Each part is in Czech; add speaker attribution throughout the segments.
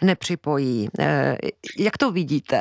Speaker 1: nepřipojí. Jak to vidíte?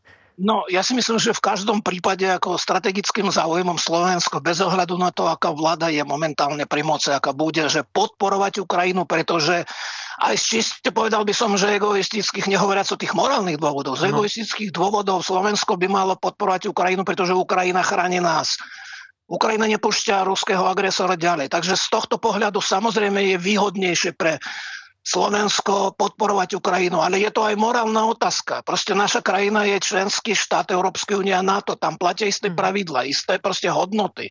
Speaker 2: No, ja si myslím, že v každom prípade ako strategickým záujmom Slovensko, bez ohľadu na to, aká vláda je momentálne pri moci, aká bude, že podporovať Ukrajinu, pretože aj čiste povedal by som, že egoistických, nehovoriac o tých morálnych dôvodov, z egoistických dôvodov Slovensko by malo podporovať Ukrajinu, pretože Ukrajina chráni nás. Ukrajina nepúšťa ruského agresora ďalej. Takže z tohto pohľadu samozrejme je výhodnejšie pre Slovensko podporovať Ukrajinu, ale je to aj morálna otázka. Proste naša krajina je členský štát Európskej únie a NATO, tam platia isté pravidla, isté proste hodnoty,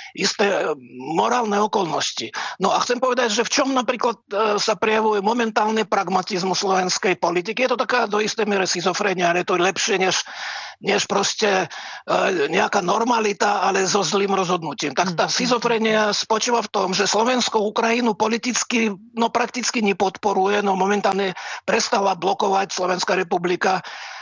Speaker 2: isté morálne okolnosti. No a chcem povedať, že v čom napríklad sa prejavuje momentálne pragmatizmus slovenskej politiky. Je to taká do istej miery schizofrénia, ale je to lepšie než proste nejaká normalita, ale so zlým rozhodnutím. Tak tá schizofrénia spočíva v tom, že Slovensko Ukrajinu politicky prakticky nepodporuje, momentálne prestala blokovať Slovenská republika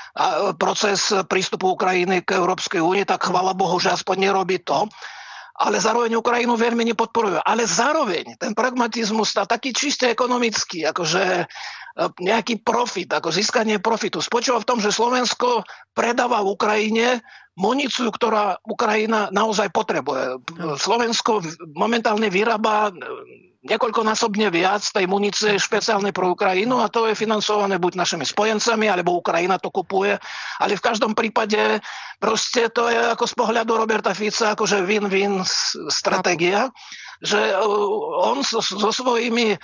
Speaker 2: a proces prístupu Ukrajiny k Európskej únie, tak chvála Bohu, že aspoň nerobí to. Ale zároveň Ukrajinu veľmi nepodporujú. Ale zároveň ten pragmatizmus taký čiste ekonomický, akože nejaký profit, ako získanie profitu, spočíva v tom, že Slovensko predáva Ukrajine muníciu, ktorá Ukrajina naozaj potrebuje. Slovensko momentálne vyrába niekoľkonásobne viac tej munície špeciálne pre Ukrajinu a to je financované buď našimi spojencami, alebo Ukrajina to kupuje. Ale v každom prípade proste to je ako z pohľadu Roberta Fica akože win-win stratégia, že on so svojimi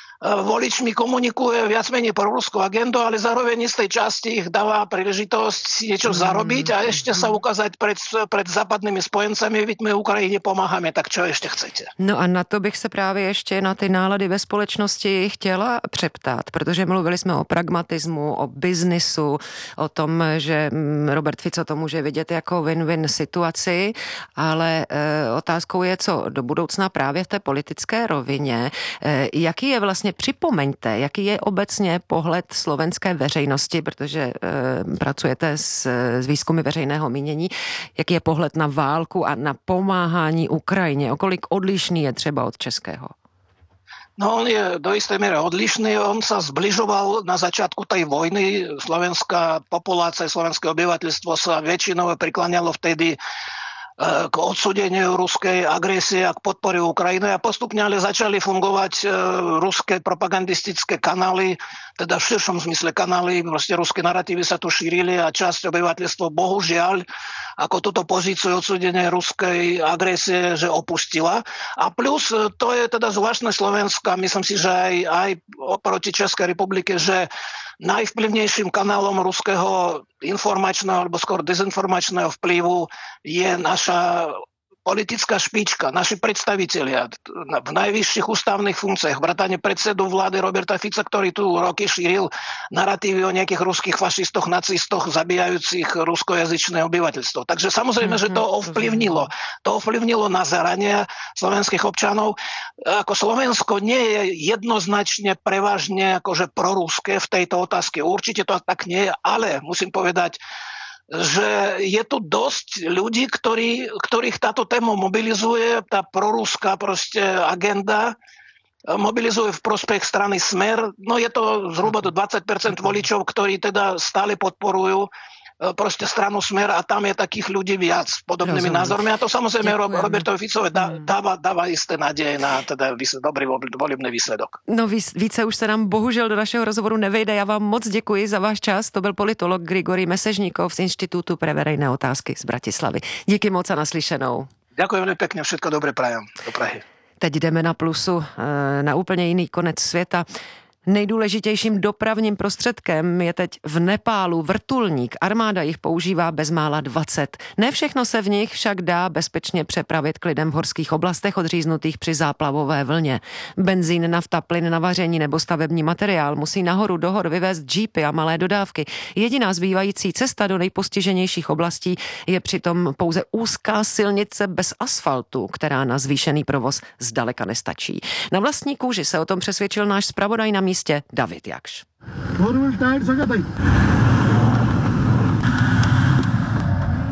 Speaker 2: voličmi komunikuje viac menej pro ruskú agendu, ale zároveň z tej časti ich dáva príležitosť niečo zarobiť a ešte sa ukázať pred západnými spojencami, veď my Ukrajine pomáháme, tak čo ešte chcete?
Speaker 1: No a na to bych se právě ještě na ty nálady ve společnosti chtěla přeptat, protože mluvili jsme o pragmatismu, o biznisu, o tom, že Robert Fico to může vidět jako win-win situaci, ale otázkou je, co do budoucna právě v té politické rovině. Jaký je vlastně připomeňte, jaký je obecně pohled slovenské veřejnosti, protože pracujete s výzkumy veřejného mínění, jaký je pohled na válku a na pomáhání Ukrajině, o kolik odlišný je třeba od českého?
Speaker 2: No on je do istej miery odlišný, on sa zbližoval na začiatku tej vojny, slovenská populácia, slovenské obyvateľstvo sa väčšinou prikláňalo vtedy k odsúdeniu ruskej agresie a k podpore Ukrajiny a postupne ale začali fungovať ruské propagandistické kanály, teda v širšom zmysle kanály, proste ruské naratívy sa tu šírili a časť obyvateľstva bohužiaľ ako túto pozíciu odsúdenia ruskej agresie, že opustila. A plus to je teda zvláštne Slovenska, myslím si, že aj oproti Českej republike, že najvplyvnejším kanálom ruského informačného alebo skôr dezinformačného vplyvu je naša politická špička, naši predstavitelia v najvyšších ústavných funkciách, vrátane predsedu vlády Roberta Fica, ktorý tu roky šíril naratívy o nejakých ruských fašistoch, nacistoch, zabíjajúcich ruskojazyčné obyvateľstvo. Takže samozrejme, že to ovplyvnilo nazeranie slovenských občanov. Ako Slovensko nie je jednoznačne prevažne akože proruské v tejto otázke. Určite to tak nie je, ale musím povedať, že je tu dosť ľudí, ktorých táto téma mobilizuje, tá proruská proste agenda mobilizuje v prospech strany Smer. No je to zhruba do 20% voličov, ktorí teda stále podporujú proste stranu Smer a tam je takých ľudí viac s podobnými názormi. A to samozrejme Robertovi Ficovi dáva isté nádeje na teda dobrý volebný výsledok.
Speaker 1: No více už se nám bohužel do našeho rozhovoru nevejde. Já vám moc děkuji za váš čas. To byl politolog Grigorij Mesežníkov z Institutu pre verejné otázky z Bratislavy. Díky moc a naslyšenou.
Speaker 2: Ďakujem veľmi pekne, všetko dobre prajem do Prahy.
Speaker 1: Teď jdeme na plusu, na úplně jiný konec světa. Nejdůležitějším dopravním prostředkem je teď v Nepálu vrtulník. Armáda jich používá bezmála 20. Ne všechno se v nich však dá bezpečně přepravit k lidem v horských oblastech odříznutých při záplavové vlně. Benzín, nafta, plyn na vaření nebo stavební materiál musí nahoru do hor vyvést džípy a malé dodávky. Jediná zbývající cesta do nejpostiženějších oblastí je přitom pouze úzká silnice bez asfaltu, která na zvýšený provoz zdaleka nestačí. Na vlastní kůži se o tom přesvědčil náš zpravodaj na místě David Jakš.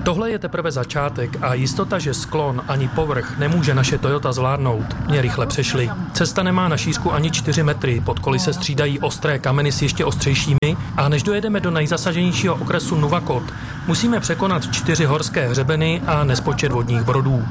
Speaker 3: Tohle je teprve začátek a jistota, že sklon ani povrch nemůže naše Toyota zvládnout, mě rychle přešly. Cesta nemá na šířku ani 4 metry, pod koly se střídají ostré kameny s ještě ostřejšími a než dojedeme do nejzasaženějšího okresu Nuvakot, musíme překonat 4 horské hřebeny a nespočet vodních brodů.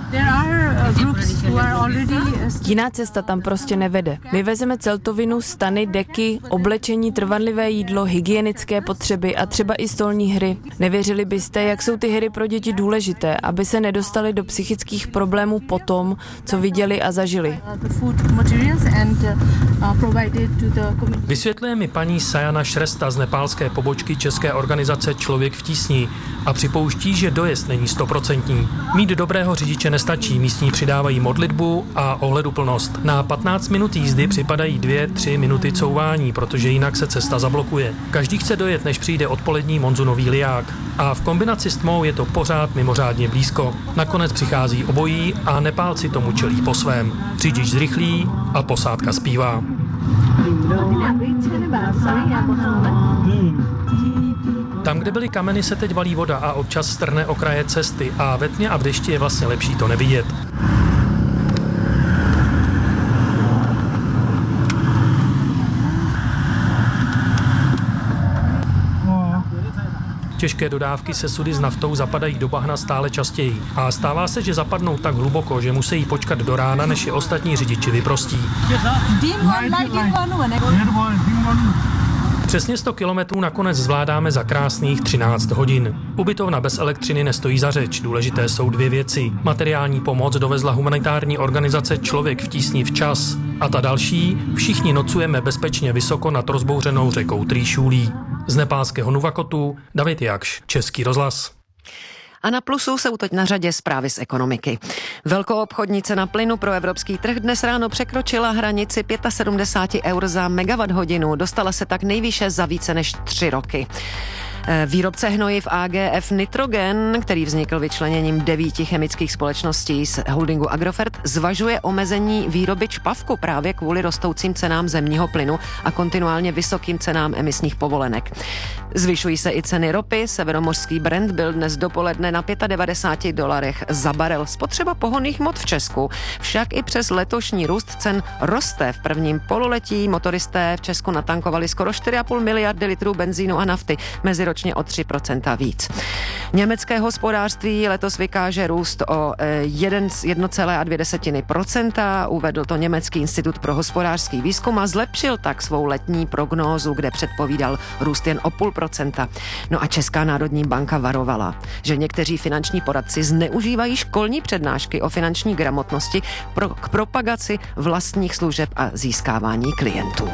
Speaker 4: Jiná cesta tam prostě nevede. Vyvezeme celtovinu, stany, deky, oblečení, trvanlivé jídlo, hygienické potřeby a třeba i stolní hry. Nevěřili byste, jak jsou ty hry pro děti důležité, aby se nedostali do psychických problémů po tom, co viděli a zažili.
Speaker 3: Vysvětluje mi paní Sajana Šresta z nepálské pobočky české organizace Člověk v tísni a připouští, že dojezd není 100%. Mít dobrého řidiče nestačí, místní přidávají modlitbu a ohleduplnost. Na 15 minut jízdy připadají 2-3 minuty couvání, protože jinak se cesta zablokuje. Každý chce dojet, než přijde odpolední monzunový liák. A v kombinaci s tmou je to pořád mimořádně blízko. Nakonec přichází obojí a Nepálci tomu čelí po svém. Řidič zrychlí a posádka zpívá. Tam, kde byly kameny, se teď valí voda a občas strhne okraje cesty a ve tmě a v dešti je vlastně lepší to nevidět. Těžké dodávky se sudy s naftou zapadají do bahna stále častěji a stává se, že zapadnou tak hluboko, že musí počkat do rána, než je ostatní řidiči vyprostí. Přesně 100 kilometrů nakonec zvládáme za krásných 13 hodin. Ubytovna bez elektřiny nestojí za řeč, důležité jsou 2 věci. Materiální pomoc dovezla humanitární organizace Člověk v tísni včas. A ta další, všichni nocujeme bezpečně vysoko nad rozbouřenou řekou Trýšulí. Z nepálského Nuvakotu David Jakš, Český rozhlas.
Speaker 1: A na Plusu jsou teď na řadě zprávy z ekonomiky. Velkoobchodní cena plynu pro evropský trh dnes ráno překročila hranici 75 eur za megawatt hodinu. Dostala se tak nejvýše za více než 3 roky. Výrobce hnojiv AGF Nitrogen, který vznikl vyčleněním 9 chemických společností z holdingu Agrofert, zvažuje omezení výroby čpavku právě kvůli rostoucím cenám zemního plynu a kontinuálně vysokým cenám emisních povolenek. Zvyšují se i ceny ropy. Severomořský Brent byl dnes dopoledne na $95 za barel. Spotřeba pohonných hmot v Česku však i přes letošní růst cen roste. V prvním pololetí motoristé v Česku natankovali skoro 4,5 miliardy litrů benzínu a nafty, meziročně o 3% víc. Německé hospodářství letos vykáže růst o 1,2%, uvedl to Německý institut pro hospodářský výzkum a zlepšil tak svou letní prognózu, kde předpovídal růst jen o 0,5%. No a Česká národní banka varovala, že někteří finanční poradci zneužívají školní přednášky o finanční gramotnosti k propagaci vlastních služeb a získávání klientů.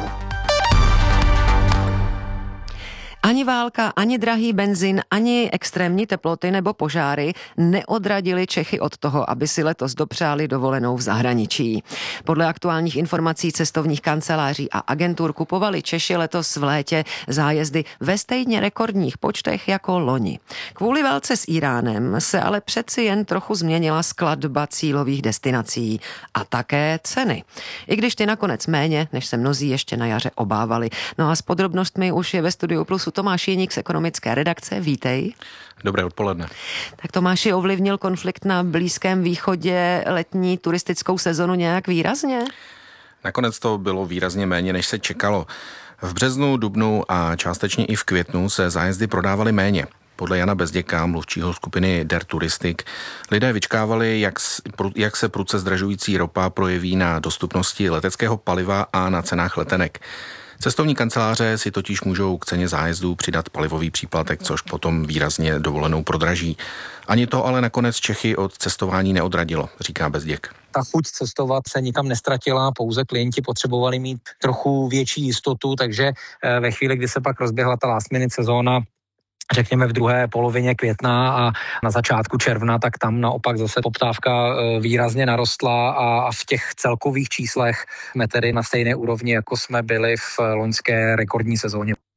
Speaker 1: Ani válka, ani drahý benzin, ani extrémní teploty nebo požáry neodradili Čechy od toho, aby si letos dopřáli dovolenou v zahraničí. Podle aktuálních informací cestovních kanceláří a agentur kupovali Češi letos v létě zájezdy ve stejně rekordních počtech jako loni. Kvůli válce s Íránem se ale přeci jen trochu změnila skladba cílových destinací a také ceny. I když ty nakonec méně, než se mnozí ještě na jaře obávali. No a s podrobnostmi už je ve studiu Plusu Tomáš Jeník z ekonomické redakce. Vítej.
Speaker 5: Dobré odpoledne.
Speaker 1: Tak Tomáši, ovlivnil konflikt na Blízkém východě letní turistickou sezonu nějak výrazně?
Speaker 5: Nakonec to bylo výrazně méně, než se čekalo. V březnu, dubnu a částečně i v květnu se zájezdy prodávaly méně. Podle Jana Bezděka, mluvčího skupiny Der Touristik, lidé vyčkávali, jak se prudce zdražující ropa projeví na dostupnosti leteckého paliva a na cenách letenek. Cestovní kanceláře si totiž můžou k ceně zájezdů přidat palivový příplatek, což potom výrazně dovolenou prodraží. Ani to ale nakonec Čechy od cestování neodradilo, říká Bezděk.
Speaker 6: Ta chuť cestovat se nikam nestratila, pouze klienti potřebovali mít trochu větší jistotu, takže ve chvíli, kdy se pak rozběhla ta last minute sezóna, řekněme v druhé polovině května a na začátku června, tak tam naopak zase poptávka výrazně narostla a v těch celkových číslech jsme tedy na stejné úrovni, jako jsme byli v loňské rekordní sezóně.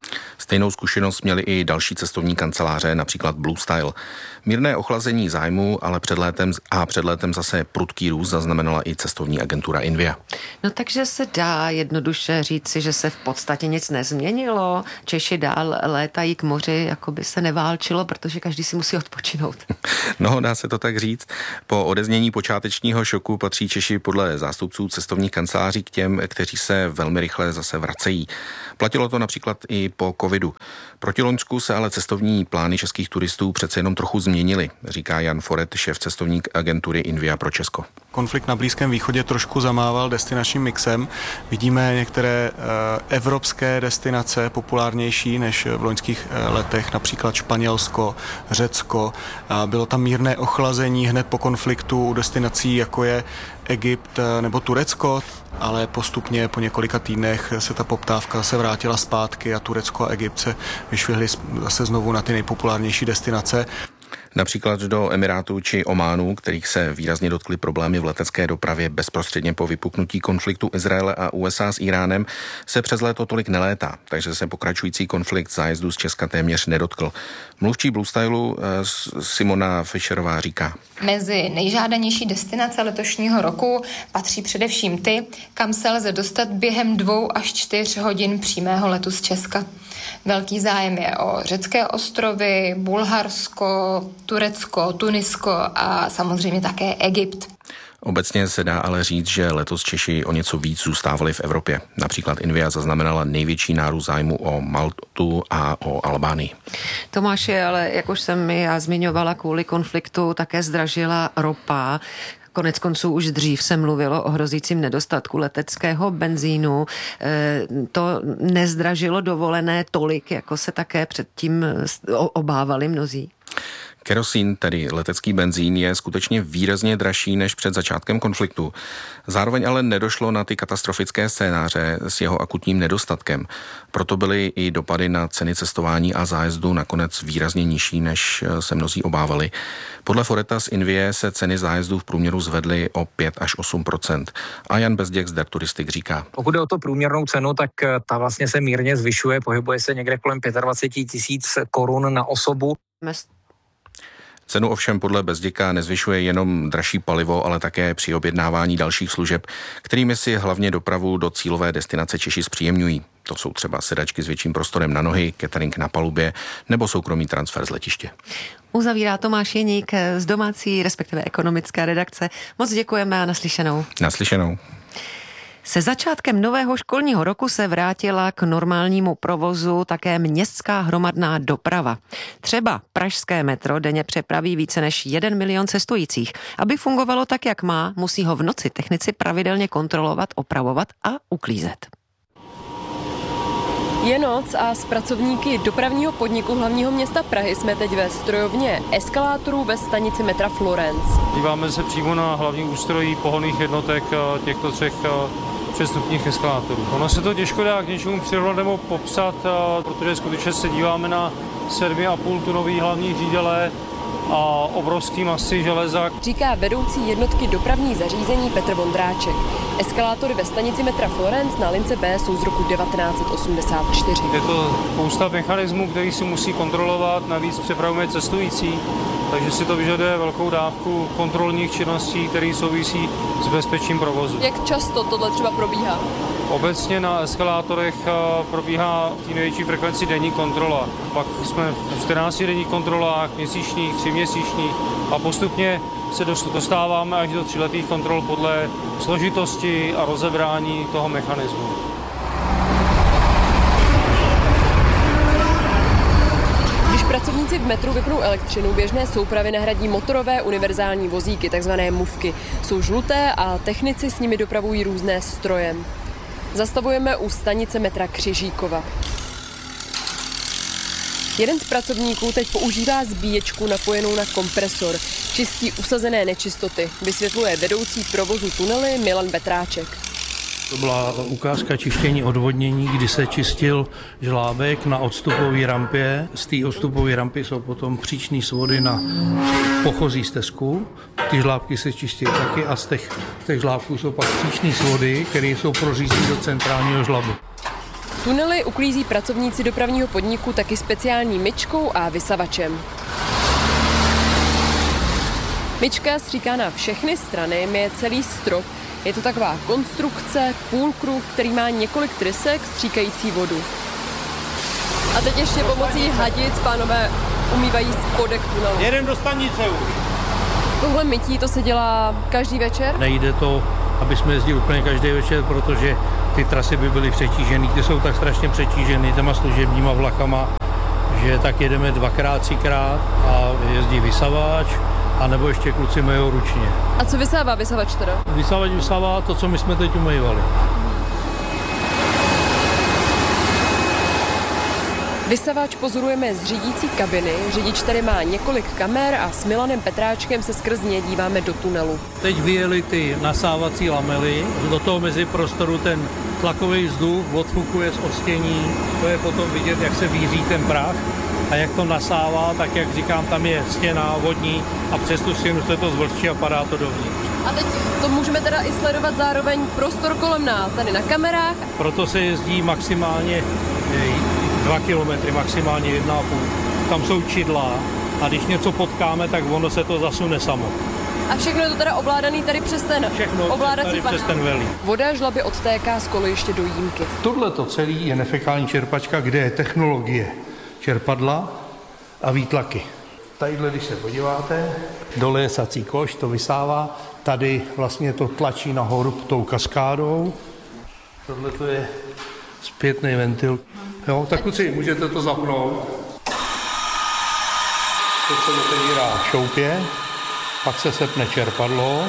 Speaker 5: Stejnou zkušenost měli i další cestovní kanceláře, například Blue Style. Mírné ochlazení zájmu, ale před létem zase prudký růst zaznamenala i cestovní agentura Invia.
Speaker 1: No takže se dá jednoduše říci, že se v podstatě nic nezměnilo. Češi dál létají k moři, jako by se neválčilo, protože každý si musí odpočinout.
Speaker 5: No, dá se to tak říct. Po odeznění počátečního šoku patří Češi podle zástupců cestovních kanceláří k těm, kteří se velmi rychle zase vracejí. Platilo to například i po covidu. Proti loňsku se ale cestovní plány českých turistů přece jenom trochu změnily, říká Jan Foret, šéf cestovní agentury Invia pro Česko.
Speaker 7: Konflikt na Blízkém východě trošku zamával destinačním mixem. Vidíme některé evropské destinace populárnější než v loňských letech, například Španělsko, Řecko. Bylo tam mírné ochlazení hned po konfliktu u destinací, jako je Egypt nebo Turecko, ale postupně po několika týdnech se ta poptávka se vrátila zpátky a Turecko a Egypt se vyšvihly zase znovu na ty nejpopulárnější destinace.
Speaker 5: Například do Emirátů či Ománu, kterých se výrazně dotkly problémy v letecké dopravě bezprostředně po vypuknutí konfliktu Izraele a USA s Iránem, se přes léto tolik nelétá, takže se pokračující konflikt zájezdu z Česka téměř nedotkl. Mluvčí Blue Stylu Simona Fischerová říká.
Speaker 8: Mezi nejžádanější destinace letošního roku patří především ty, kam se lze dostat během 2 až 4 hodin přímého letu z Česka. Velký zájem je o řecké ostrovy, Bulharsko, Turecko, Tunisko a samozřejmě také Egypt.
Speaker 5: Obecně se dá ale říct, že letos Češi o něco víc zůstávali v Evropě. Například Invia zaznamenala největší nárůst zájmu o Maltu a o Albánii.
Speaker 1: Tomáši, ale jak už jsem já zmiňovala, kvůli konfliktu také zdražila ropa. Konec konců už dřív se mluvilo o hrozícím nedostatku leteckého benzínu. To nezdražilo dovolené tolik, jako se také předtím obávali mnozí.
Speaker 5: Kerosín, tedy letecký benzín, je skutečně výrazně dražší než před začátkem konfliktu. Zároveň ale nedošlo na ty katastrofické scénáře s jeho akutním nedostatkem. Proto byly i dopady na ceny cestování a zájezdu nakonec výrazně nižší, než se mnozí obávali. Podle Foreta z Invie se ceny zájezdů v průměru zvedly o 5 až 8%. A Jan Bezděk z Derturistik říká.
Speaker 6: Pokud jde o to průměrnou cenu, tak ta vlastně se mírně zvyšuje, pohybuje se někde kolem 25 000 korun na osobu.
Speaker 5: Cenu ovšem podle Bezděka nezvyšuje jenom dražší palivo, ale také při objednávání dalších služeb, kterými si hlavně dopravu do cílové destinace Češi zpříjemňují. To jsou třeba sedačky s větším prostorem na nohy, catering na palubě nebo soukromý transfer z letiště.
Speaker 1: Uzavírá Tomáš Jeník z domácí, respektive ekonomické redakce. Moc děkujeme a naslyšenou.
Speaker 5: Naslyšenou.
Speaker 1: Se začátkem nového školního roku se vrátila k normálnímu provozu také městská hromadná doprava. Třeba pražské metro denně přepraví více než 1 milion cestujících. Aby fungovalo tak, jak má, musí ho v noci technici pravidelně kontrolovat, opravovat a uklízet.
Speaker 9: Je noc a s pracovníky dopravního podniku hlavního města Prahy jsme teď ve strojovně eskalátorů ve stanici metra Florence.
Speaker 10: Díváme se přímo na hlavní ústrojí pohonných jednotek těchto 3 přestupních eskalátorů. Ono se to těžko dá k něčemu přirovnat nebo popsat, protože skutečně se díváme na 7,5 tunový hlavní řídele a obrovský masy železa.
Speaker 9: Říká vedoucí jednotky dopravní zařízení Petr Vondráček. Eskalátory ve stanici metra Florence na lince B jsou z roku 1984.
Speaker 10: Je to spousta mechanismů, který si musí kontrolovat, navíc přepravujeme cestující, takže si to vyžaduje velkou dávku kontrolních činností, které souvisí s bezpečím provozu.
Speaker 9: Jak často tohle třeba probíhá?
Speaker 10: Obecně na eskalátorech probíhá v té největší frekvenci denní kontrola. Pak jsme v 14 denních kontrolách, měsíčních, 3měsíčních a postupně se dostáváme až do 3letých kontrol podle složitosti a rozebrání toho mechanismu.
Speaker 9: Když pracovníci v metru vypnou elektřinu, běžné soupravy nahradí motorové univerzální vozíky, takzvané mufky. Jsou žluté a technici s nimi dopravují různé stroje. Zastavujeme u stanice metra Křižíkova. Jeden z pracovníků teď používá zbíječku napojenou na kompresor. Čistí usazené nečistoty, vysvětluje vedoucí provozu tunely Milan Petráček.
Speaker 11: To byla ukázka čištění odvodnění, kdy se čistil žlábek na odstupové rampě. Z té odstupové rampy jsou potom příčné svody na pochozí stezku. Ty žlábky se čistí taky a z těch žlábků jsou pak příčné svody, které jsou prořízlí do centrálního žlabu.
Speaker 9: Tunely uklízí pracovníci dopravního podniku taky speciální myčkou a vysavačem. Myčka stříká na všechny strany, myje celý strop. Je to taková konstrukce, půlkruh, který má několik trysek stříkající vodu. A teď ještě pomocí hadic pánové umývají spodek tunelu.
Speaker 11: Jedem do stanice už.
Speaker 9: Tohle mytí, to se dělá každý večer?
Speaker 11: Nejde to, aby jsme jezdili úplně každý večer, protože ty trasy by byly přetížený. Ty jsou tak strašně přetížený těma služebníma vlakama, že tak jedeme 2x, 3x a jezdí vysavač, anebo ještě kluci myjou ručně.
Speaker 9: A co vysává vysavač teda?
Speaker 11: Vysavač vysává to, co my jsme teď umývali.
Speaker 9: Vysavač pozorujeme z řídící kabiny. Řidič tady má několik kamer a s Milanem Petráčkem se skrz ně díváme do tunelu.
Speaker 11: Teď vyjeli ty nasávací lamely, do toho meziprostoru ten tlakový vzduch odfukuje z odstění. To je potom vidět, jak se víří ten prach a jak to nasává, tak jak říkám, tam je stěna vodní a přes tu stěnu se to zvlhčí a padá to dovnitř.
Speaker 9: A teď to můžeme teda i sledovat zároveň prostor kolem nás, tady na kamerách.
Speaker 11: Proto se jezdí maximálně 2 kilometry, maximálně 1,5. Tam jsou čidla a když něco potkáme, tak ono se to zasune samo.
Speaker 9: A všechno je to teda ovládaný tady přes ten ovládací panel.
Speaker 11: Přes ten velí.
Speaker 9: Voda žlaby odtéká z kolejiště do jímky.
Speaker 11: Tohle to celé je nefekální čerpačka, kde je technologie čerpadla a výtlaky. Tadyhle, když se podíváte, dole je sací koš, to vysává, tady vlastně to tlačí nahoru tou kaskádou. Tohle to je zpětný ventil. Jo, tak kluci, můžete to zapnout. Teď se otevírá šoupě, pak se sepne čerpadlo.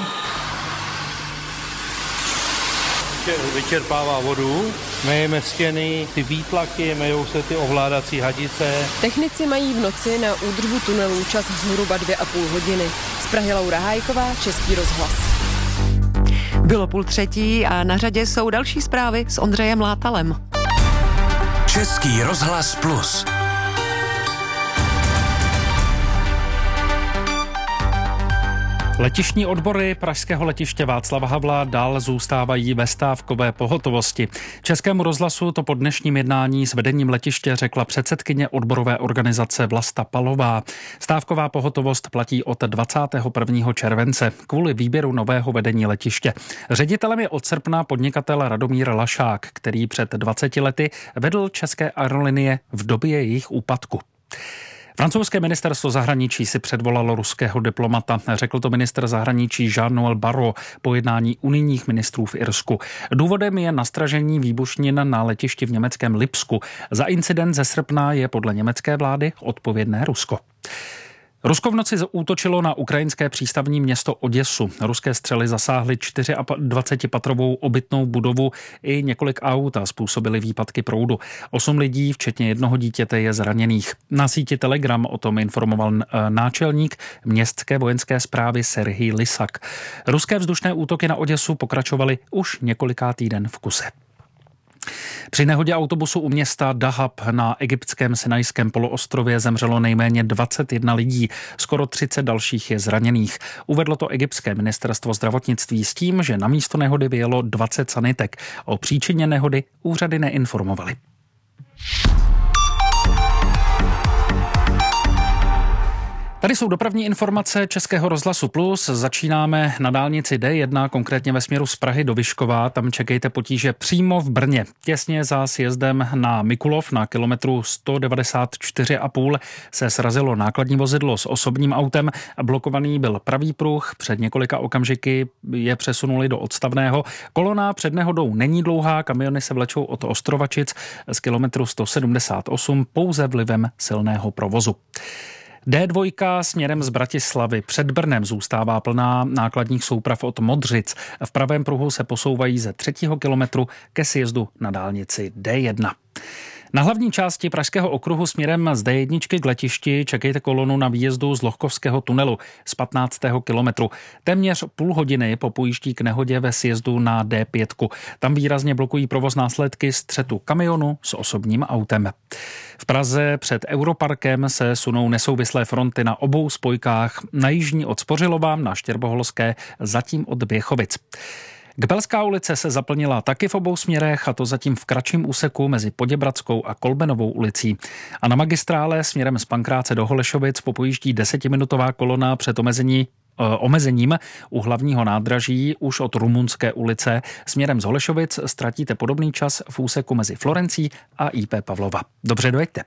Speaker 11: Vyčerpává vodu, myjeme stěny, ty výtlaky, myjou se ty ovládací hadice.
Speaker 9: Technici mají v noci na údržbu tunelů čas zhruba 2,5 hodiny. Z Prahy Laura Hájková, Český rozhlas.
Speaker 1: Bylo 2:30 a na řadě jsou další zprávy s Ondřejem Látalem.
Speaker 12: Český rozhlas Plus.
Speaker 3: Letištní odbory pražského letiště Václava Havla dál zůstávají ve stávkové pohotovosti. Českému rozhlasu to po dnešním jednání s vedením letiště řekla předsedkyně odborové organizace Vlasta Palová. Stávková pohotovost platí od 21. července kvůli výběru nového vedení letiště. Ředitelem je od srpna podnikatel Radomír Lašák, který před 20 lety vedl české aerolinie v době jejich úpadku. Francouzské ministerstvo zahraničí si předvolalo ruského diplomata, řekl to ministr zahraničí Jean-Noël Barrot po jednání unijních ministrů v Irsku. Důvodem je nastražení výbušnin na letišti v německém Lipsku. Za incident ze srpna je podle německé vlády odpovědné Rusko. Rusko v noci útočilo na ukrajinské přístavní město Oděsu. Ruské střely zasáhly 24patrovou obytnou budovu i několik aut a způsobily výpadky proudu. 8 lidí, včetně jednoho dítěte, je zraněných. Na síti Telegram o tom informoval náčelník městské vojenské správy Serhij Lysak. Ruské vzdušné útoky na Oděsu pokračovaly už několikátý den v kuse. Při nehodě autobusu u města Dahab na egyptském Sinajském poloostrově zemřelo nejméně 21 lidí, skoro 30 dalších je zraněných. Uvedlo to egyptské ministerstvo zdravotnictví s tím, že na místo nehody vyjelo 20 sanitek. O příčině nehody úřady neinformovaly. Tady jsou dopravní informace Českého rozhlasu Plus. Začínáme na dálnici D1, konkrétně ve směru z Prahy do Vyškova. Tam čekejte potíže přímo v Brně. Těsně za sjezdem na Mikulov na kilometru 194,5 se srazilo nákladní vozidlo s osobním autem. Blokovaný byl pravý pruh. Před několika okamžiky je přesunuli do odstavného. Kolona před nehodou není dlouhá. Kamiony se vlečou od Ostrovačic z kilometru 178 pouze vlivem silného provozu. D2 směrem z Bratislavy před Brnem zůstává plná nákladních souprav od Modřic. V pravém pruhu se posouvají ze 3. kilometru ke sjezdu na dálnici D1. Na hlavní části Pražského okruhu směrem z D1 k letišti čekejte kolonu na výjezdu z Lohkovského tunelu z 15. kilometru. Téměř půl hodiny popůjíždí k nehodě ve sjezdu na D5. Tam výrazně blokují provoz následky střetu kamionu s osobním autem. V Praze před Europarkem se sunou nesouvislé fronty na obou spojkách, na jižní od Spořilova, na Štěrboholské, zatím od Běchovic.
Speaker 13: Kbelská ulice se zaplnila taky v obou směrech, a to zatím v kratším úseku mezi Poděbradskou a Kolbenovou ulicí. A na magistrále směrem z Pankráce do Holešovic popojíždí 10minutová kolona před omezením u hlavního nádraží už od Rumunské ulice. Směrem z Holešovic ztratíte podobný čas v úseku mezi Florencí a IP Pavlova. Dobře dojeďte.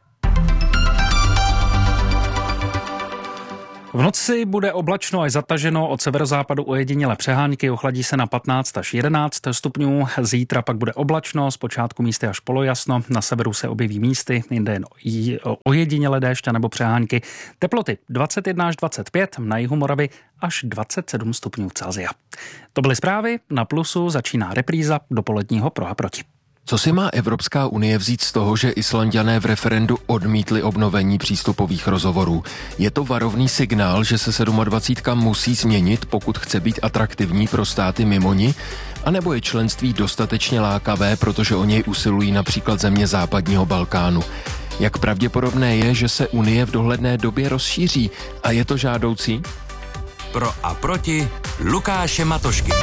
Speaker 13: V noci bude oblačno až zataženo, od severozápadu ojedinělé přehánky, ochladí se na 15 až 11 stupňů. Zítra pak bude oblačno, zpočátku místy až polojasno, na severu se objeví místy, jinde jen ojedinělé déšť nebo přehánky. Teploty 21 až 25, na jihu Moravy až 27 stupňů Celsia. To byly zprávy, na Plusu začíná repríza dopoledního Pro a proti.
Speaker 14: Co si má Evropská unie vzít z toho, že Islanďané v referendu odmítli obnovení přístupových rozhovorů? Je to varovný signál, že se 27 musí změnit, pokud chce být atraktivní pro státy mimo ní? A nebo je členství dostatečně lákavé, protože o něj usilují například země západního Balkánu? Jak pravděpodobné je, že se Unie v dohledné době rozšíří? A je to žádoucí?
Speaker 12: Pro a proti Lukáše Matošky.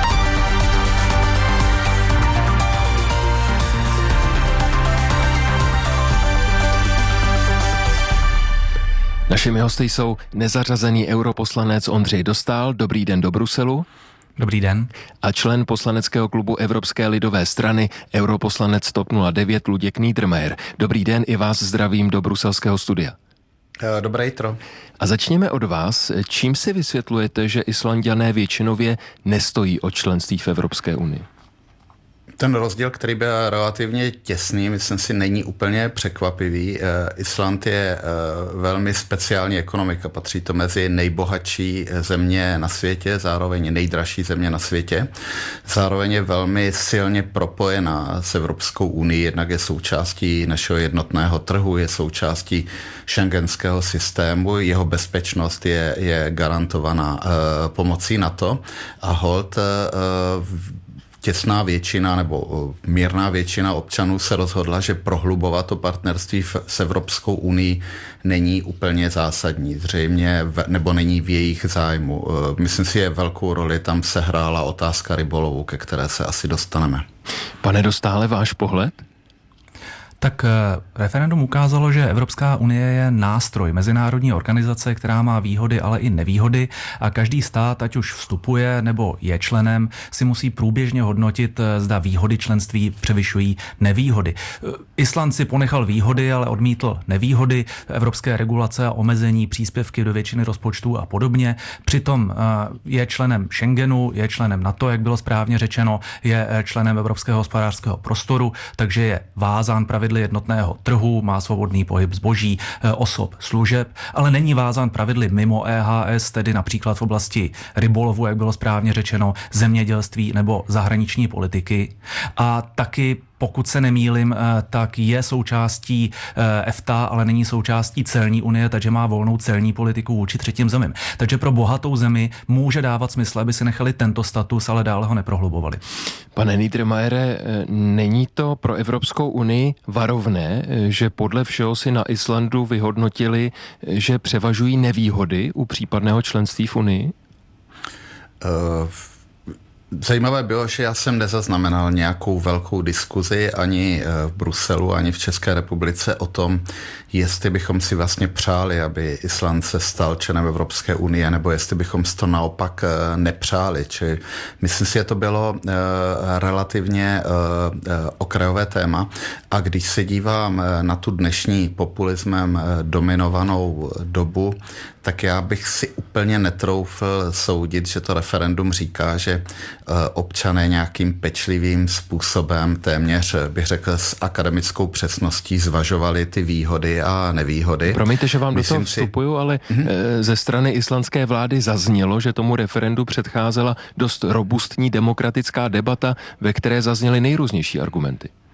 Speaker 14: Našimi hosty jsou nezařazený europoslanec Ondřej Dostál. Dobrý den do Bruselu.
Speaker 15: Dobrý den.
Speaker 14: A člen poslaneckého klubu Evropské lidové strany, europoslanec TOP 09 Luděk Niedermayer. Dobrý den, i vás zdravím do bruselského studia.
Speaker 15: Dobré jitro.
Speaker 14: A začněme od vás. Čím si vysvětlujete, že Islanďané většinově nestojí o členství v Evropské unii?
Speaker 15: Ten rozdíl, který byl relativně těsný, myslím si, není úplně překvapivý. Island je velmi speciální ekonomika, patří to mezi nejbohatší země na světě, zároveň nejdražší země na světě. Zároveň je velmi silně propojená s Evropskou unii, jednak je součástí našeho jednotného trhu, je součástí schengenského systému, jeho bezpečnost je garantovaná pomocí NATO a holt těsná většina nebo mírná většina občanů se rozhodla, že prohlubovat to partnerství s Evropskou unii není úplně zásadní, zřejmě, nebo není v jejich zájmu. Myslím si, že velkou roli tam sehrála otázka rybolovu, ke které se asi dostaneme.
Speaker 14: Pane Dostále, váš pohled?
Speaker 16: Tak referendum ukázalo, že Evropská unie je nástroj mezinárodní organizace, která má výhody, ale i nevýhody a každý stát, ať už vstupuje nebo je členem, si musí průběžně hodnotit, zda výhody členství převyšují nevýhody. Island si ponechal výhody, ale odmítl nevýhody, evropské regulace a omezení, příspěvky do většiny rozpočtů a podobně. Přitom je členem Schengenu, je členem NATO, jak bylo správně řečeno, je členem Evropského hospodářského prostoru, takže je vázán pravidly jednotného trhu, má svobodný pohyb zboží, osob, služeb, ale není vázán pravidly mimo EHS, tedy například v oblasti rybolovu, jak bylo správně řečeno, zemědělství nebo zahraniční politiky. A taky, pokud se nemýlim, tak je součástí EFTA, ale není součástí celní unie, takže má volnou celní politiku vůči třetím zemím. Takže pro bohatou zemi může dávat smysl, aby si nechali tento status, ale dále ho neprohlubovali.
Speaker 14: Pane Niedermayere, není to pro Evropskou unii varovné, že podle všeho si na Islandu vyhodnotili, že převažují nevýhody u případného členství v unii?
Speaker 15: Zajímavé bylo, že já jsem nezaznamenal nějakou velkou diskuzi ani v Bruselu, ani v České republice o tom, jestli bychom si vlastně přáli, aby Island se stal členem Evropské unie, nebo jestli bychom si to naopak nepřáli. Či myslím si, že to bylo relativně okrajové téma. A když se dívám na tu dnešní populismem dominovanou dobu, tak já bych si úplně netroufl soudit, že to referendum říká, že občané nějakým pečlivým způsobem, téměř bych řekl s akademickou přesností, zvažovali ty výhody a nevýhody.
Speaker 14: Promiňte, že vám do toho vstupuju, ale ze strany islandské vlády zaznělo, že tomu referendu předcházela dost robustní demokratická debata, ve které zazněly nejrůznější argumenty.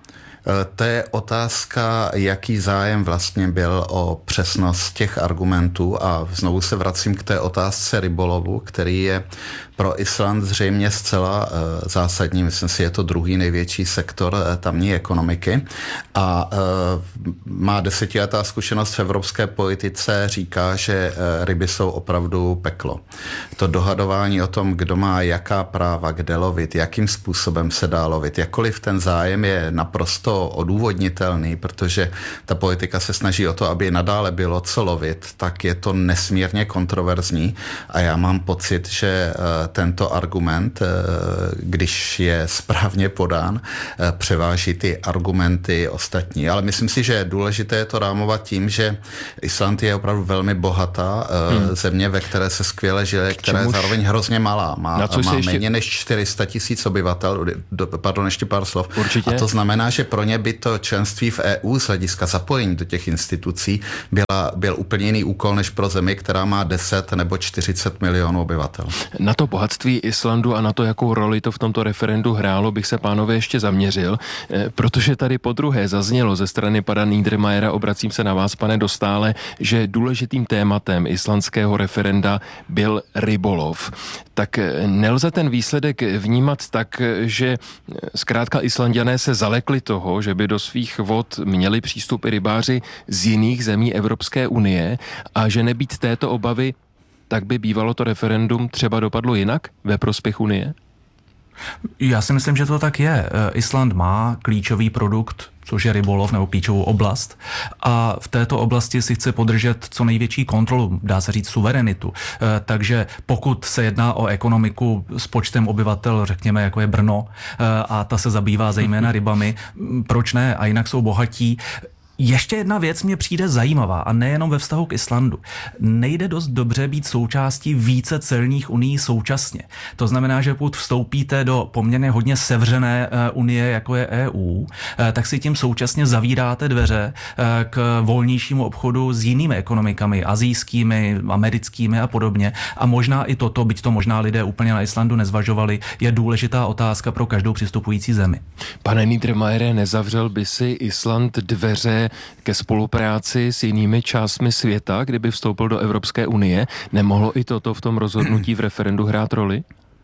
Speaker 15: To je otázka, jaký zájem vlastně byl o přesnost těch argumentů a znovu se vracím k té otázce rybolovu, který je pro Island zřejmě zcela zásadní. Myslím si, je to druhý největší sektor tamní ekonomiky a má 10letá zkušenost v evropské politice říká, že ryby jsou opravdu peklo. To dohadování o tom, kdo má jaká práva, kde lovit, jakým způsobem se dá lovit, jakkoliv ten zájem je naprosto odůvodnitelný, protože ta politika se snaží o to, aby nadále bylo co lovit, tak je to nesmírně kontroverzní a já mám pocit, že tento argument, když je správně podán, převáží ty argumenty ostatní. Ale myslím si, že důležité je to rámovat tím, že Island je opravdu velmi bohatá země, ve které se skvěle žije, která je zároveň hrozně malá. Má méně než 400 000 obyvatel, pardon, ještě pár slov.
Speaker 14: Určitě.
Speaker 15: A to znamená, že pro ně by to členství v EU z hlediska zapojení do těch institucí byl úplně jiný úkol než pro zemi, která má 10 nebo 40 milionů obyvatel.
Speaker 14: Na to bohatství Islandu a na to, jakou roli to v tomto referendu hrálo, bych se, pánové, ještě zaměřil, protože tady podruhé zaznělo ze strany pana Niedermayera, obracím se na vás, pane Dostále, že důležitým tématem islandského referenda byl rybolov. Tak nelze ten výsledek vnímat tak, že zkrátka Islanďané se zalekli toho, že by do svých vod měli přístup i rybáři z jiných zemí Evropské unie a že nebýt této obavy, tak by bývalo to referendum třeba dopadlo jinak ve prospěch Unie?
Speaker 16: Já si myslím, že to tak je. Island má klíčový produkt, což je rybolov, nebo klíčovou oblast. A v této oblasti si chce podržet co největší kontrolu, dá se říct suverenitu. Takže pokud se jedná o ekonomiku s počtem obyvatel, řekněme, jako je Brno, a ta se zabývá zejména rybami, proč ne? A jinak jsou bohatí. Ještě jedna věc mě přijde zajímavá a nejenom ve vztahu k Islandu. Nejde dost dobře být součástí více celních unií současně. To znamená, že pokud vstoupíte do poměrně hodně sevřené unie, jako je EU, tak si tím současně zavíráte dveře k volnějšímu obchodu s jinými ekonomikami, asijskými, americkými a podobně. A možná i toto, byť to možná lidé úplně na Islandu nezvažovali, je důležitá otázka pro každou přistupující zemi.
Speaker 14: Pane Niedermayere, nezavřel by si Island dveře ke spolupráci s jinými částmi světa, kdyby vstoupil do Evropské unie? Nemohlo i toto v tom rozhodnutí v referendu hrát roli?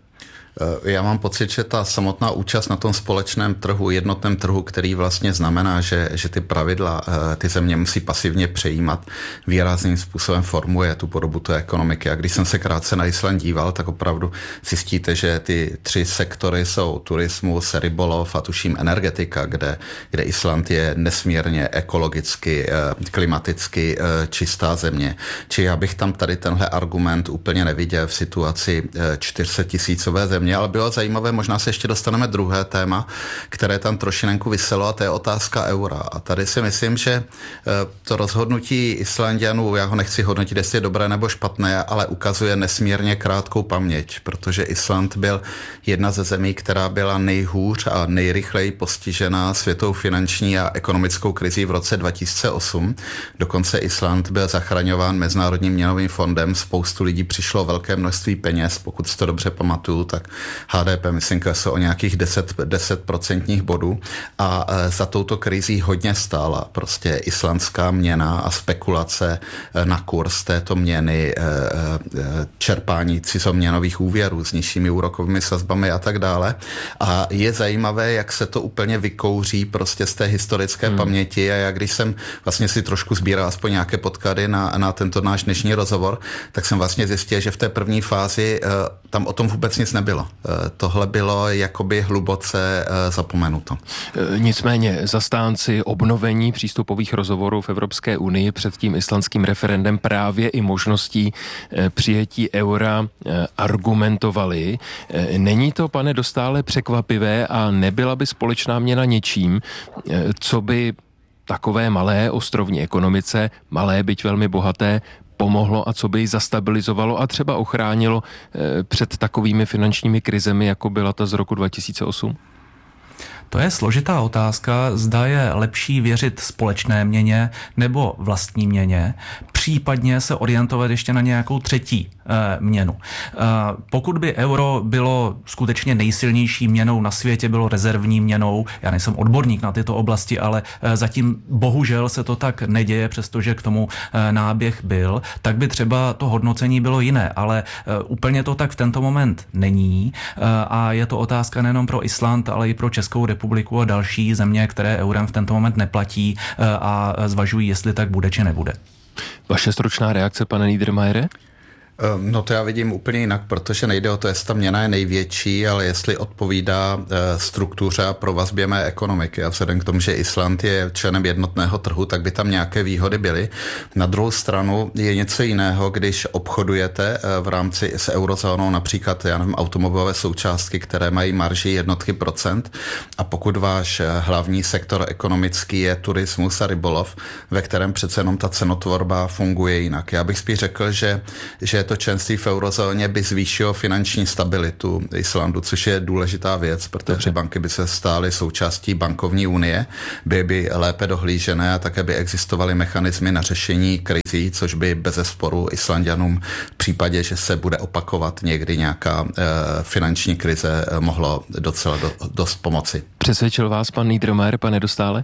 Speaker 15: Já mám pocit, že ta samotná účast na tom společném trhu, jednotném trhu, který vlastně znamená, že ty pravidla ty země musí pasivně přejímat, výrazným způsobem formuje tu podobu té ekonomiky. A když jsem se krátce na Island díval, tak opravdu zjistíte, že ty 3 sektory jsou turismus, rybolov a tuším energetika, kde Island je nesmírně ekologicky, klimaticky čistá země. Či já bych tam tady tenhle argument úplně neviděl v situaci 400 000 země, ale bylo zajímavé, možná se ještě dostaneme druhé téma, které tam trošinenku viselo, a to je otázka eura. A tady si myslím, že to rozhodnutí Islanďanů, já ho nechci hodnotit, jestli je dobré nebo špatné, ale ukazuje nesmírně krátkou paměť, protože Island byl jedna ze zemí, která byla nejhůř a nejrychleji postižená světovou finanční a ekonomickou krizí v roce 2008. Dokonce Island byl zachraňován Mezinárodním měnovým fondem, spoustu lidí přišlo velké množství peněz, pokud si to dobře pamatuju, tak HDP, myslím, kleslo o nějakých 10% bodů a za touto krizí hodně stála prostě islandská měna a spekulace na kurz této měny, čerpání cizoměnových úvěrů s nižšími úrokovými sazbami a tak dále. A je zajímavé, jak se to úplně vykouří prostě z té historické paměti, a já když jsem vlastně si trošku sbíral aspoň nějaké podklady na tento náš dnešní rozhovor, tak jsem vlastně zjistil, že v té první fázi tam o tom vůbec nic nebylo. Tohle bylo jakoby hluboce zapomenuto.
Speaker 14: Nicméně zastánci obnovení přístupových rozhovorů v Evropské unii před tím islandským referendem právě i možností přijetí eura argumentovali. Není to, pane Dostále, překvapivé a nebyla by společná měna něčím, co by takové malé ostrovní ekonomice, malé byť velmi bohaté, pomohlo a co by ji zastabilizovalo a třeba ochránilo před takovými finančními krizemi, jako byla ta z roku 2008?
Speaker 16: To je složitá otázka, zda je lepší věřit společné měně nebo vlastní měně. případně se orientovat ještě na nějakou třetí měnu. Pokud by euro bylo skutečně nejsilnější měnou na světě, bylo rezervní měnou, já nejsem odborník na tyto oblasti, ale zatím bohužel se to tak neděje, přestože k tomu náběh byl, tak by třeba to hodnocení bylo jiné, ale úplně to tak v tento moment není a je to otázka nejenom pro Island, ale i pro Českou republiku a další země, které eurem v tento moment neplatí a zvažují, jestli tak bude či nebude.
Speaker 14: Vaše stručná reakce, pane Niedermayere?
Speaker 15: No to já vidím úplně jinak, protože nejde o to, jestli ta měna je největší, ale jestli odpovídá struktuře a provazbě mé ekonomiky. A vzhledem k tomu, že Island je členem jednotného trhu, tak by tam nějaké výhody byly. Na druhou stranu je něco jiného, když obchodujete v rámci s eurozónou například, já nevím, automobilové součástky, které mají marži jednotky procent, a pokud váš hlavní sektor ekonomický je turismus a rybolov, ve kterém přece jenom ta cenotvorba funguje jinak. Já bych spíš řekl, že to členství v eurozóně by zvýšilo finanční stabilitu Islandu, což je důležitá věc, protože banky by se stály součástí bankovní unie, by lépe dohlížené a také by existovaly mechanismy na řešení krizí, což by bezesporu Islanďanům v případě, že se bude opakovat někdy nějaká finanční krize, mohlo docela dost pomoci.
Speaker 14: Přesvědčil vás pan Niedermayer, pane Dostále?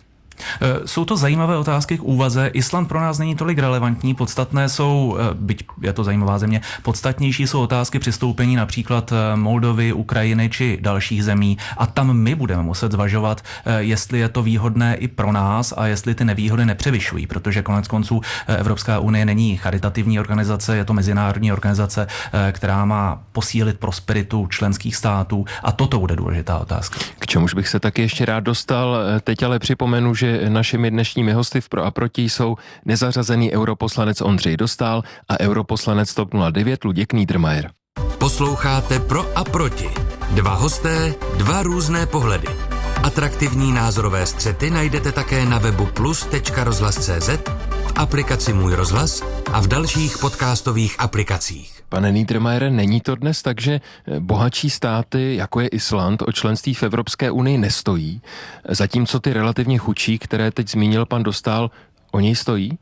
Speaker 16: Jsou to zajímavé otázky k úvaze. Island pro nás není tolik relevantní, podstatné jsou, byť je to zajímavá země, podstatnější jsou otázky přistoupení například Moldovy, Ukrajiny či dalších zemí a tam my budeme muset zvažovat, jestli je to výhodné i pro nás a jestli ty nevýhody nepřevyšují, protože konec konců Evropská unie není charitativní organizace, je to mezinárodní organizace, která má posílit prosperitu členských států a toto bude důležitá otázka.
Speaker 14: K čemuž bych se taky ještě rád dostal, teď ale připomenu, že našimi dnešními hosty v Pro a proti jsou nezařazený europoslanec Ondřej Dostál a europoslanec TOP 09 Luděk Niedermayer.
Speaker 12: Posloucháte Pro a proti. Dva hosté, dva různé pohledy. Atraktivní názorové střety najdete také na webu plus.rozhlas.cz, v aplikaci Můj rozhlas a v dalších podcastových aplikacích.
Speaker 14: Pane Niedermayere, není to dnes tak, že bohatší státy, jako je Island, o členství v Evropské unii nestojí, zatímco ty relativně chudší, které teď zmínil pan Dostál, o něj stojí?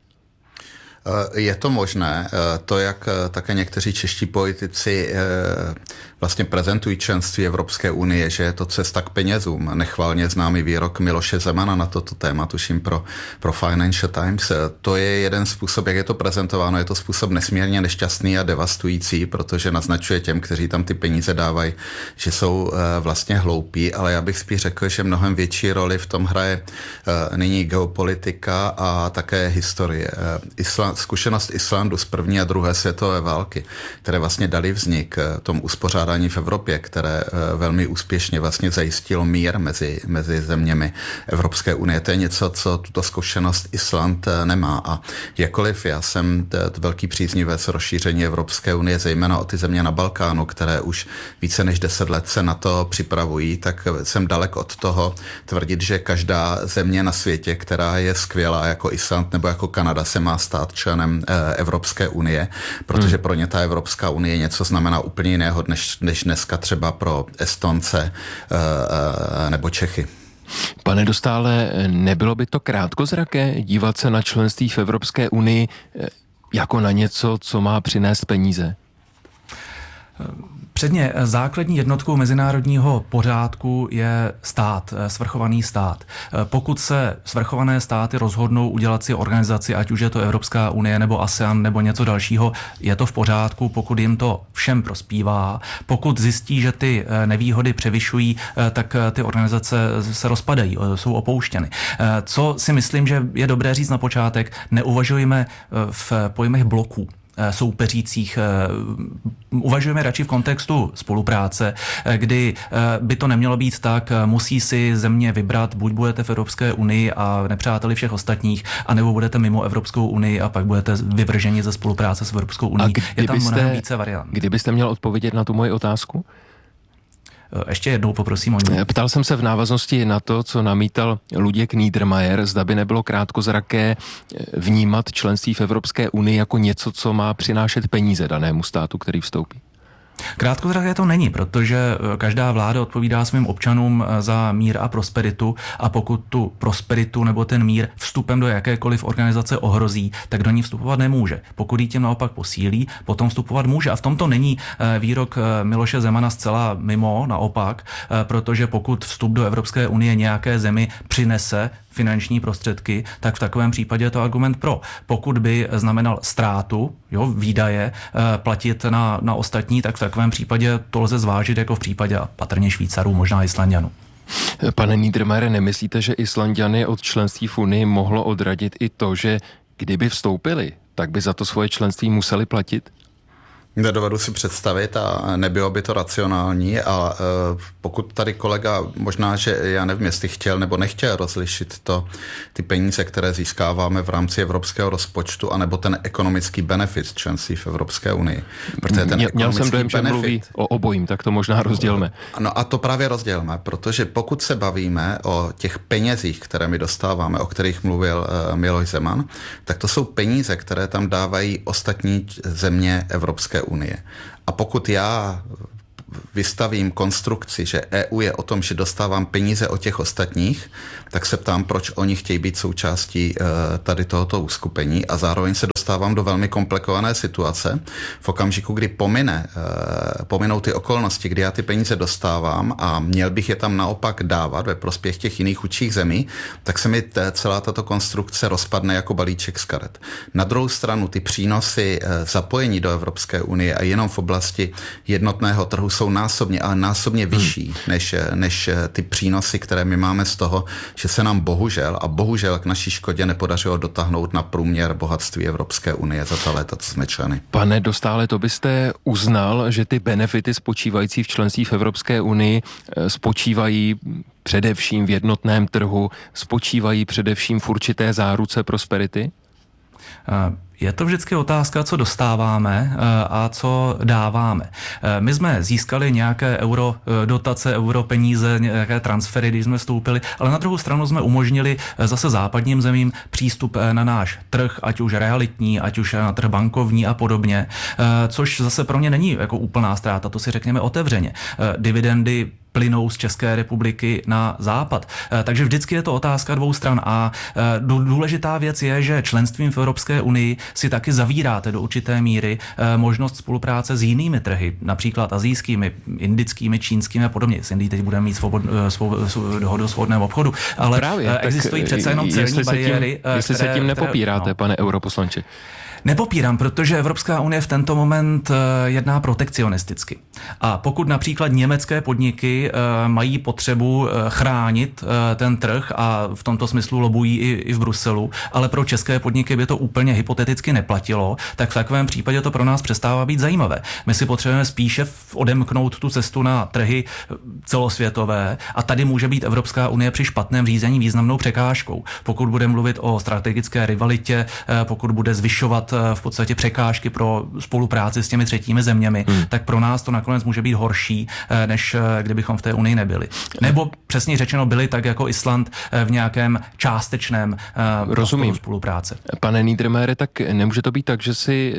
Speaker 15: Je to možné. To, jak také někteří čeští politici vlastně prezentují členství Evropské unie, že je to cesta k penězům. Nechvalně známý výrok Miloše Zemana na toto téma, tuším pro Financial Times. To je jeden způsob, jak je to prezentováno. Je to způsob nesmírně nešťastný a devastující, protože naznačuje těm, kteří tam ty peníze dávají, že jsou vlastně hloupí, ale já bych spíš řekl, že mnohem větší roli v tom hraje nyní geopolitika a také historie. Zkušenost Islandu z první a druhé světové války, které vlastně dali vznik tomu uspořádání v Evropě, které velmi úspěšně vlastně zajistilo mír mezi zeměmi Evropské unie. To je něco, co tuto zkušenost Island nemá. A jakkoliv já jsem velký příznivec rozšíření Evropské unie, zejména o ty země na Balkánu, které už více než 10 let se na to připravují, tak jsem dalek od toho tvrdit, že každá země na světě, která je skvělá jako Island nebo jako Kanada, se má stát členem Evropské unie, protože pro ně ta Evropská unie něco znamená úplně jiného, než dneska třeba pro Estonce nebo Čechy.
Speaker 14: Pane Dostále, nebylo by to krátkozraké dívat se na členství v Evropské unii jako na něco, co má přinést peníze?
Speaker 16: Předně základní jednotkou mezinárodního pořádku je stát, svrchovaný stát. Pokud se svrchované státy rozhodnou udělat si organizaci, ať už je to Evropská unie nebo ASEAN nebo něco dalšího, je to v pořádku, pokud jim to všem prospívá. Pokud zjistí, že ty nevýhody převyšují, tak ty organizace se rozpadají, jsou opouštěny. Co si myslím, že je dobré říct na počátek, neuvažujeme v pojmech bloků soupeřících. Uvažujeme radši v kontextu spolupráce, kdy by to nemělo být tak, musí si země vybrat, buď budete v Evropské unii a nepřáteli všech ostatních, anebo budete mimo Evropskou unii a pak budete vyvrženi ze spolupráce s Evropskou unii. Je tam mnohem více variant.
Speaker 14: Kdybyste měl odpovědět na tu moji otázku?
Speaker 16: Ještě jednou poprosím o ní.
Speaker 14: Ptal jsem se v návaznosti na to, co namítal Luděk Niedermayer, zda by nebylo krátkozraké vnímat členství v Evropské unii jako něco, co má přinášet peníze danému státu, který vstoupí.
Speaker 16: Krátkozraké to není, protože každá vláda odpovídá svým občanům za mír a prosperitu a pokud tu prosperitu nebo ten mír vstupem do jakékoliv organizace ohrozí, tak do ní vstupovat nemůže. Pokud ji tím naopak posílí, potom vstupovat může. A v tomto není výrok Miloše Zemana zcela mimo, naopak, protože pokud vstup do Evropské unie nějaké zemi přinese finanční prostředky, tak v takovém případě je to argument pro. Pokud by znamenal ztrátu, výdaje, platit na ostatní, tak v takovém případě to lze zvážit jako v případě patrně Švýcarů, možná Islanďanů.
Speaker 14: Pane Niedermayere, nemyslíte, že Islanďany od členství v Unii mohlo odradit i to, že kdyby vstoupili, tak by za to svoje členství museli platit?
Speaker 15: Nedovedu si představit a nebylo by to racionální a pokud tady kolega, možná, že já nevím, jestli chtěl nebo nechtěl rozlišit ty peníze, které získáváme v rámci evropského rozpočtu, anebo ten ekonomický benefit členství v Evropské unii. Protože ten
Speaker 14: Měl jsem dojem, že mluví o obojím, tak to možná rozdělme.
Speaker 15: No a to právě rozdělme, protože pokud se bavíme o těch penězích, které my dostáváme, o kterých mluvil Miloš Zeman, tak to jsou peníze, které tam dávají ostatní země Evropské unie. A pokud já vystavím konstrukci, že EU je o tom, že dostávám peníze od těch ostatních, tak se ptám, proč oni chtějí být součástí tady tohoto uskupení a zároveň se dostávám do velmi komplikované situace. V okamžiku, kdy pominou ty okolnosti, kdy já ty peníze dostávám a měl bych je tam naopak dávat ve prospěch těch jiných chudších zemí, tak se mi celá tato konstrukce rozpadne jako balíček z karet. Na druhou stranu ty přínosy zapojení do Evropské unie a jenom v oblasti jednotného trhu jsou násobně vyšší než ty přínosy, které my máme z toho, že se nám bohužel k naší škodě nepodařilo dotáhnout na průměr bohatství Evropské unie za ta léta, co jsme členy.
Speaker 14: Pane Dostále, to byste uznal, že ty benefity spočívající v členství v Evropské unii spočívají především v jednotném trhu, spočívají především v určité záruce prosperity?
Speaker 16: Je to vždycky otázka, co dostáváme a co dáváme. My jsme získali nějaké eurodotace, europeníze, nějaké transfery, když jsme vstoupili, ale na druhou stranu jsme umožnili zase západním zemím přístup na náš trh, ať už realitní, ať už na trh bankovní a podobně, což zase pro ně není jako úplná ztráta, to si řekněme otevřeně. Dividendy plynou z České republiky na západ. Takže vždycky je to otázka dvou stran a důležitá věc je, že členstvím v Evropské unii si taky zavíráte do určité míry možnost spolupráce s jinými trhy, například asijskými, indickými, čínskými a podobně. S Indií teď budeme mít dohodu o svobodném obchodu, ale právě, existují přece jenom celní bariéry.
Speaker 14: Jestli se tím nepopíráte, pane europoslanče.
Speaker 16: Nepopírám, protože Evropská unie v tento moment jedná protekcionisticky. A pokud například německé podniky mají potřebu chránit ten trh a v tomto smyslu lobují i v Bruselu, ale pro české podniky by to úplně hypoteticky neplatilo, tak v takovém případě to pro nás přestává být zajímavé. My si potřebujeme spíše odemknout tu cestu na trhy celosvětové a tady může být Evropská unie při špatném řízení významnou překážkou. Pokud bude mluvit o strategické rivalitě, pokud bude zvyšovat v podstatě překážky pro spolupráci s těmi třetími zeměmi, tak pro nás to nakonec může být horší, než kdybychom v té unii nebyli. Nebo přesně řečeno byli tak jako Island v nějakém částečném prostoru spolupráce.
Speaker 14: Pane Niedermayere, tak nemůže to být tak, že si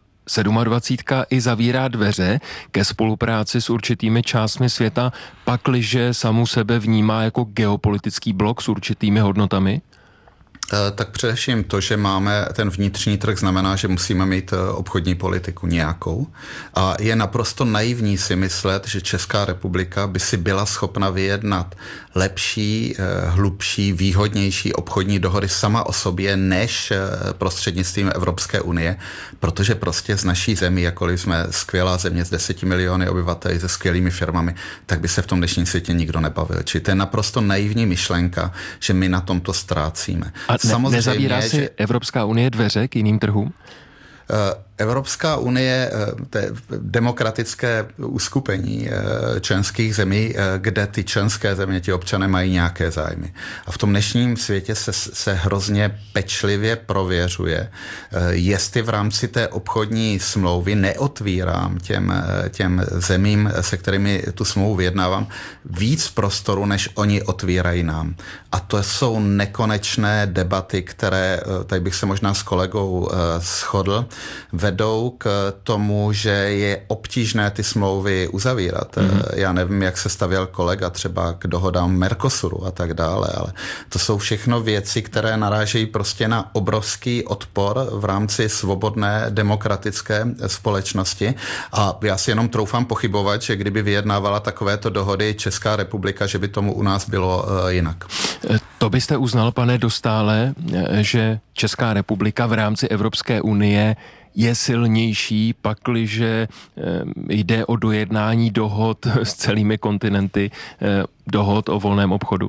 Speaker 14: 27 i zavírá dveře ke spolupráci s určitými částmi světa, pakliže samu sebe vnímá jako geopolitický blok s určitými hodnotami?
Speaker 15: Tak především to, že máme ten vnitřní trh, znamená, že musíme mít obchodní politiku nějakou. A je naprosto naivní si myslet, že Česká republika by si byla schopna vyjednat lepší, hlubší, výhodnější obchodní dohody sama o sobě, než prostřednictvím Evropské unie, protože prostě z naší zemi, jakkoliv jsme skvělá země s 10 miliony obyvatel se skvělými firmami, tak by se v tom dnešním světě nikdo nebavil. Čili to je naprosto naivní myšlenka, že my na tomto ztrácíme.
Speaker 14: A nezavírá si Evropská unie dveře k jiným trhům?
Speaker 15: Evropská unie, to je demokratické uskupení členských zemí, kde ty členské země, ti občané mají nějaké zájmy. A v tom dnešním světě se hrozně pečlivě prověřuje, jestli v rámci té obchodní smlouvy neotvírám těm zemím, se kterými tu smlouvu vyjednávám, víc prostoru, než oni otvírají nám. A to jsou nekonečné debaty, které, tady bych se možná s kolegou shodl, vedou k tomu, že je obtížné ty smlouvy uzavírat. Já nevím, jak se stavěl kolega třeba k dohodám Mercosuru a tak dále, ale to jsou všechno věci, které narážejí prostě na obrovský odpor v rámci svobodné demokratické společnosti a já si jenom troufám pochybovat, že kdyby vyjednávala takovéto dohody Česká republika, že by tomu u nás bylo jinak.
Speaker 14: To byste uznal, pane Dostále, že Česká republika v rámci Evropské unie je silnější, pakliže jde o dojednání dohod s celými kontinenty, dohod o volném obchodu?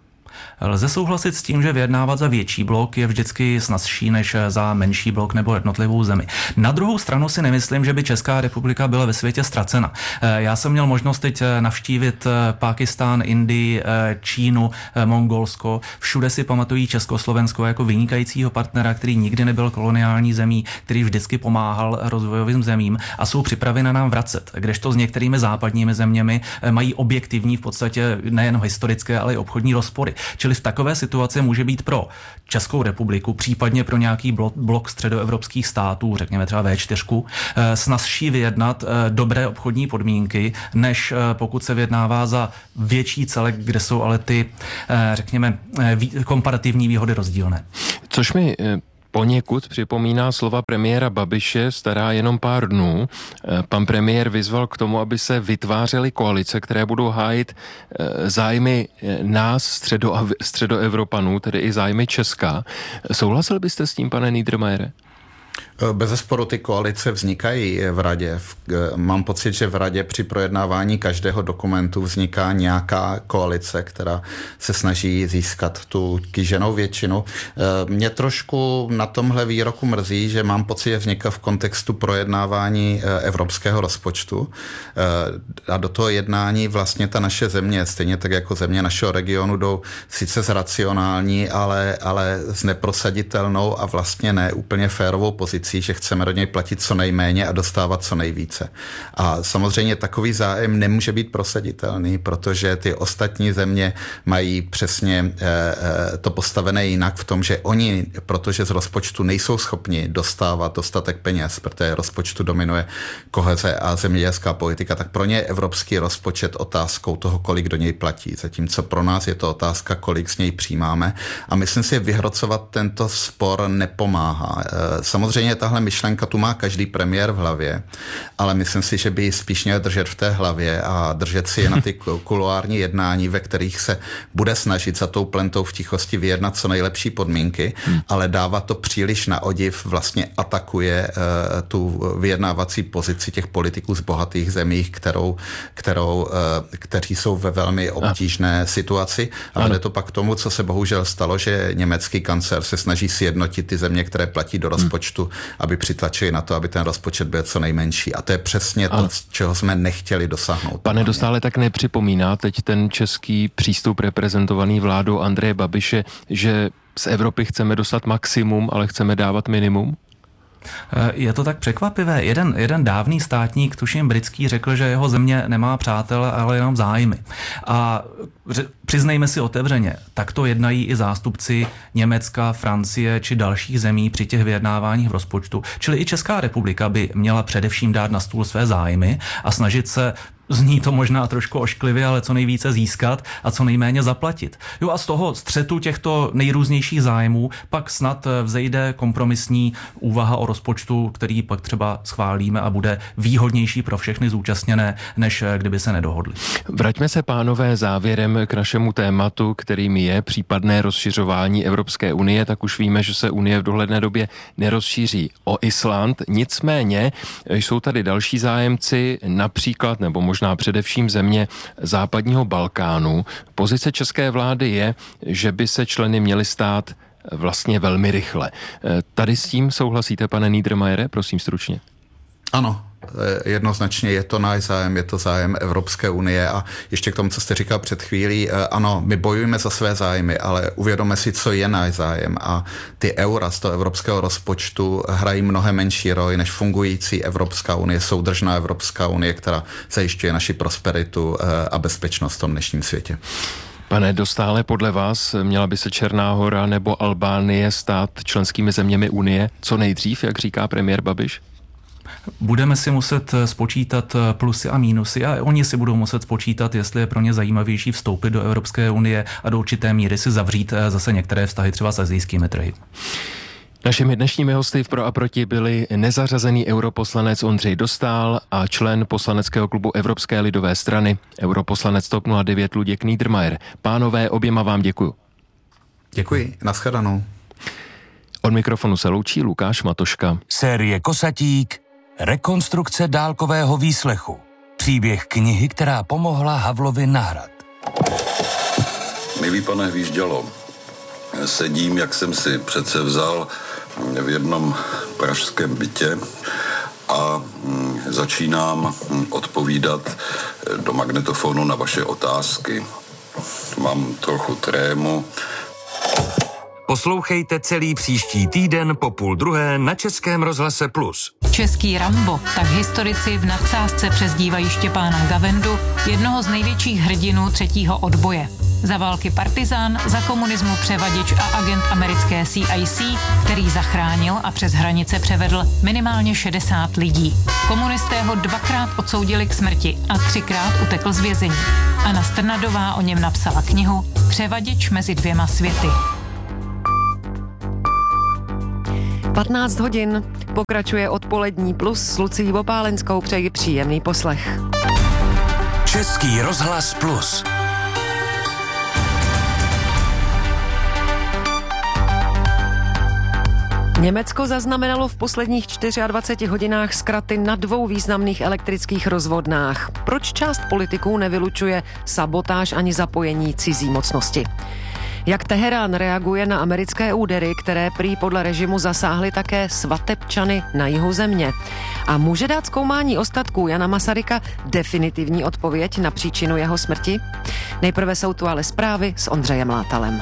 Speaker 16: Lze souhlasit s tím, že vyjednávat za větší blok je vždycky snazší než za menší blok nebo jednotlivou zemi. Na druhou stranu si nemyslím, že by Česká republika byla ve světě ztracena. Já jsem měl možnost teď navštívit Pákistán, Indii, Čínu, Mongolsko. Všude si pamatují Československo jako vynikajícího partnera, který nikdy nebyl koloniální zemí, který vždycky pomáhal rozvojovým zemím a jsou připraveni nám vracet. Kdežto s některými západními zeměmi mají objektivní v podstatě nejen historické, ale i obchodní rozpory. Čili v takové situaci může být pro Českou republiku, případně pro nějaký blok středoevropských států, řekněme třeba V4, snazší vyjednat dobré obchodní podmínky, než pokud se vyjednává za větší celek, kde jsou ale ty, řekněme, komparativní výhody rozdílné.
Speaker 14: Což mi poněkud připomíná slova premiéra Babiše stará jenom pár dnů. Pan premiér vyzval k tomu, aby se vytvářely koalice, které budou hájit zájmy nás, středoevropanů, tedy i zájmy Česka. Souhlasil byste s tím, pane Niedermayere?
Speaker 15: Bezesporu ty koalice vznikají v radě. Mám pocit, že v radě při projednávání každého dokumentu vzniká nějaká koalice, která se snaží získat tu kýženou většinu. Mě trošku na tomhle výroku mrzí, že mám pocit, že vzniká v kontextu projednávání evropského rozpočtu a do toho jednání vlastně ta naše země, stejně tak jako země našeho regionu, jdou sice s racionální, ale s neprosaditelnou a vlastně ne úplně férovou pozicí, že chceme do něj platit co nejméně a dostávat co nejvíce. A samozřejmě takový zájem nemůže být prosaditelný, protože ty ostatní země mají přesně to postavené jinak v tom, že oni, protože z rozpočtu nejsou schopni dostávat dostatek peněz, protože rozpočtu dominuje koheze a zemědělská politika, tak pro ně je evropský rozpočet otázkou toho, kolik do něj platí. Zatímco pro nás je to otázka, kolik z něj přijímáme. A myslím si, že vyhrocovat tento spor nepomáhá. Samozřejmě tahle myšlenka tu má každý premiér v hlavě, ale myslím si, že by ji spíš měl držet v té hlavě a držet si je na ty kuloární jednání, ve kterých se bude snažit za tou plentou v tichosti vyjednat co nejlepší podmínky, ale dává to příliš na odiv, vlastně atakuje tu vyjednávací pozici těch politiků z bohatých zemí, kteří jsou ve velmi obtížné situaci. A vede to pak k tomu, co se bohužel stalo, že německý kancléř se snaží sjednotit ty země, které platí do rozpočtu, aby přitlačili na to, aby ten rozpočet byl co nejmenší. A to je přesně to, čeho jsme nechtěli dosáhnout.
Speaker 14: Pane Dostále, tak nepřipomíná teď ten český přístup reprezentovaný vládou Andreje Babiše, že z Evropy chceme dostat maximum, ale chceme dávat minimum?
Speaker 16: Je to tak překvapivé. Jeden dávný státník, tuším britský, řekl, že jeho země nemá přátele, ale jenom zájmy. A přiznejme si otevřeně, tak to jednají i zástupci Německa, Francie či dalších zemí při těch vyjednáváních v rozpočtu. Čili i Česká republika by měla především dát na stůl své zájmy a snažit se, zní to možná trošku ošklivě, ale co nejvíce získat a co nejméně zaplatit. Jo, a z toho střetu těchto nejrůznějších zájmů pak snad vzejde kompromisní úvaha o rozpočtu, který pak třeba schválíme a bude výhodnější pro všechny zúčastněné, než kdyby se nedohodli.
Speaker 14: Vraťme se, pánové, závěrem k našemu tématu, kterým je případné rozšiřování Evropské unie. Tak už víme, že se unie v dohledné době nerozšíří o Island. Nicméně jsou tady další zájemci, například nebo možná především země západního Balkánu. Pozice české vlády je, že by se členy měly stát vlastně velmi rychle. Tady s tím souhlasíte, pane Niedermayere? Prosím stručně.
Speaker 15: Ano. Jednoznačně je to náš zájem, je to zájem Evropské unie a ještě k tomu, co jste říkal před chvílí, ano, my bojujeme za své zájmy, ale uvědomme si, co je náš zájem a ty eura z toho evropského rozpočtu hrají mnohem menší roli než fungující Evropská unie, soudržná Evropská unie, která zajišťuje naši prosperitu a bezpečnost v tom dnešním světě.
Speaker 14: Pane Dostále, podle vás měla by se Černá Hora nebo Albánie stát členskými zeměmi Unie co nejdřív, jak říká premiér Babiš?
Speaker 16: Budeme si muset spočítat plusy a mínusy a oni si budou muset spočítat, jestli je pro ně zajímavější vstoupit do Evropské unie a do určité míry si zavřít zase některé vztahy třeba s asijskými trhy.
Speaker 14: Našimi dnešními hosty v Pro a proti byli nezařazený europoslanec Ondřej Dostál a člen poslaneckého klubu Evropské lidové strany, europoslanec TOP 09 Luděk Niedermayer. Pánové, oběma vám děkuju.
Speaker 15: Děkuji, nashledanou.
Speaker 14: Od mikrofonu se loučí Lukáš Matoška.
Speaker 12: Série Kosatík, rekonstrukce dálkového výslechu. Příběh knihy, která pomohla Havlovi na hrad.
Speaker 17: Milý pane Hvíždělo, sedím, jak jsem si přece vzal, v jednom pražském bytě a začínám odpovídat do magnetofonu na vaše otázky. Mám trochu trému.
Speaker 12: Poslouchejte celý příští týden po 12:30 na Českém rozhlase Plus.
Speaker 18: Český Rambo, tak historici v nadsázce přezdívají Štěpána Gavendu, jednoho z největších hrdinů třetího odboje. Za války partizán, za komunismu převaděč a agent americké CIC, který zachránil a přes hranice převedl minimálně 60 lidí. Komunisté ho 2krát odsoudili k smrti a 3krát utekl z vězení. Anna Strnadová o něm napsala knihu Převaděč mezi dvěma světy.
Speaker 1: 15 hodin. Pokračuje odpolední Plus s Lucií Opálenskou. Přeji příjemný poslech.
Speaker 12: Český rozhlas Plus.
Speaker 1: Německo zaznamenalo v posledních 24 hodinách zkraty na 2 významných elektrických rozvodnách. Proč část politiků nevylučuje sabotáž ani zapojení cizí mocnosti? Jak Teherán reaguje na americké údery, které prý podle režimu zasáhly také svatebčany na jihu země? A může dát zkoumání ostatků Jana Masaryka definitivní odpověď na příčinu jeho smrti? Nejprve jsou tu ale zprávy s Ondřejem Látalem.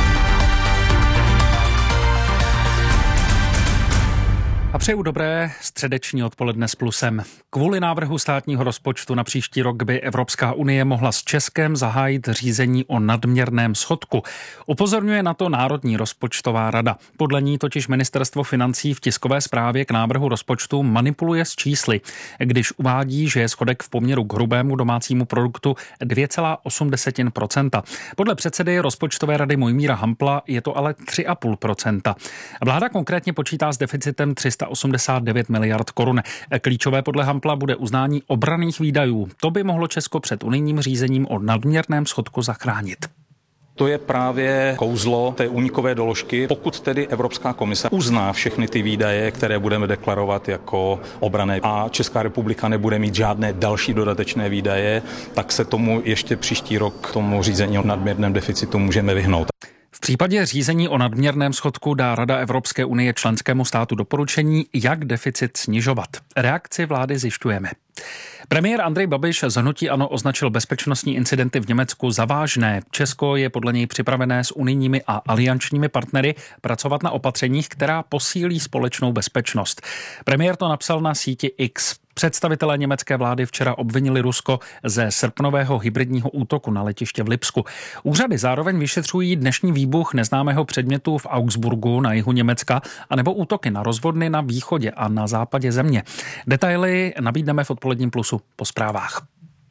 Speaker 13: A přeju dobré středeční odpoledne s Plusem. Kvůli návrhu státního rozpočtu na příští rok by Evropská unie mohla s Českem zahájit řízení o nadměrném schodku. Upozorňuje na to Národní rozpočtová rada. Podle ní totiž ministerstvo financí v tiskové zprávě k návrhu rozpočtu manipuluje s čísly, když uvádí, že je schodek v poměru k hrubému domácímu produktu 2,8%. Podle předsedy rozpočtové rady Mojmíra Hampla je to ale 3,5%. Vláda konkrétně počítá s deficitem 389 miliard korun. Klíčové podle Hampla bude uznání obranných výdajů. To by mohlo Česko před unijním řízením o nadměrném schodku zachránit.
Speaker 19: To je právě kouzlo té únikové doložky. Pokud tedy Evropská komise uzná všechny ty výdaje, které budeme deklarovat jako obranné a Česká republika nebude mít žádné další dodatečné výdaje, tak se tomu ještě příští rok tomu řízení o nadměrném deficitu můžeme vyhnout.
Speaker 13: V případě řízení o nadměrném schodku dá Rada Evropské unie členskému státu doporučení, jak deficit snižovat. Reakci vlády zjišťujeme. Premiér Andrej Babiš z hnutí ANO označil bezpečnostní incidenty v Německu za vážné. Česko je podle něj připravené s unijními a aliančními partnery pracovat na opatřeních, která posílí společnou bezpečnost. Premiér to napsal na síti X. Představitelé německé vlády včera obvinili Rusko ze srpnového hybridního útoku na letiště v Lipsku. Úřady zároveň vyšetřují dnešní výbuch neznámého předmětu v Augsburgu na jihu Německa anebo útoky na rozvodny na východě a na západě země. Detaily nabídneme v odpoledním Plusu po zprávách.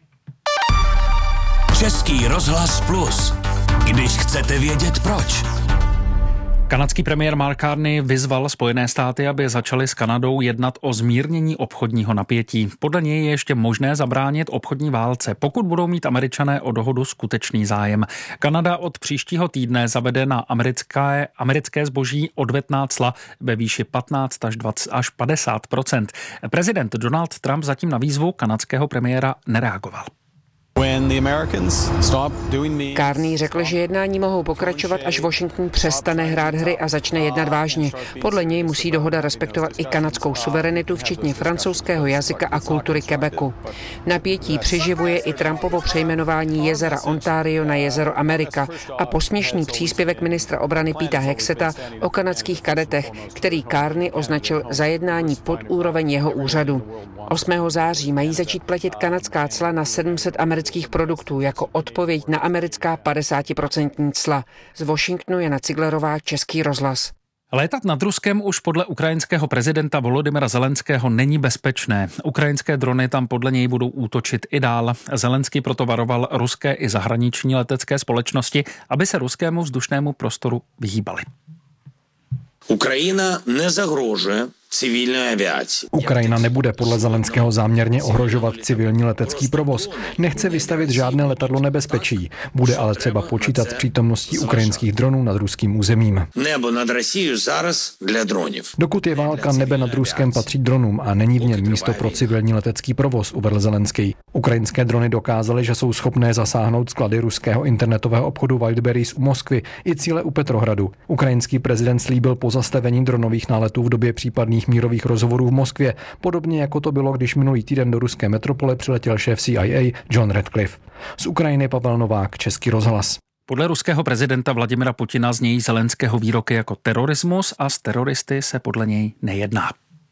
Speaker 12: Český rozhlas Plus. Když chcete vědět proč.
Speaker 13: Kanadský premiér Mark Carney vyzval Spojené státy, aby začaly s Kanadou jednat o zmírnění obchodního napětí. Podle něj je ještě možné zabránit obchodní válce, pokud budou mít Američané o dohodu skutečný zájem. Kanada od příštího týdne zavede na americké zboží odvetná cla ve výši 15 až 50%. Prezident Donald Trump zatím na výzvu kanadského premiéra nereagoval.
Speaker 20: Carney řekl, že jednání mohou pokračovat, až Washington přestane hrát hry a začne jednat vážně. Podle něj musí dohoda respektovat i kanadskou suverenitu, včetně francouzského jazyka a kultury Quebecu. Napětí přeživuje i Trumpovo přejmenování jezera Ontario na jezero Amerika a posměšný příspěvek ministra obrany Peta Hexeta o kanadských kadetech, který Carney označil za jednání pod úroveň jeho úřadu. 8. září mají začít platit kanadská cla na 700 amerických německých produktů jako odpověď na americká 50% cla. Z Washingtonu Jana Ciglerová, Český rozhlas.
Speaker 13: Létat nad Ruskem už podle ukrajinského prezidenta Volodymyra Zelenského není bezpečné. Ukrajinské drony tam podle něj budou útočit i dál. Zelenský proto varoval ruské i zahraniční letecké společnosti, aby se ruskému vzdušnému prostoru vyhýbali.
Speaker 21: Ukrajina nezagrožuje civilní aviaci.
Speaker 22: Ukrajina nebude podle Zelenského záměrně ohrožovat civilní letecký provoz. Nechce vystavit žádné letadlo nebezpečí. Bude ale třeba počítat s přítomností ukrajinských dronů nad ruským územím.
Speaker 21: Nebo nad Россией зараз для dronів.
Speaker 22: Dokud je válka, nebe nad Ruskem patří dronům a není v něm místo pro civilní letecký provoz, uvedl Zelenský. Ukrajinské drony dokázaly, že jsou schopné zasáhnout sklady ruského internetového obchodu Wildberries u Moskvy i cíle u Petrohradu. Ukrajinský prezident slíbil pozastavení dronových náletů v době případných mírových rozhovorů v Moskvě, podobně jako to bylo, když minulý týden do ruské metropole přiletěl šéf CIA John Radcliffe. Z Ukrajiny Pavel Novák, Český rozhlas.
Speaker 13: Podle ruského prezidenta Vladimira Putina znějí Zelenského výroky jako terorismus a s teroristy se podle něj nejedná.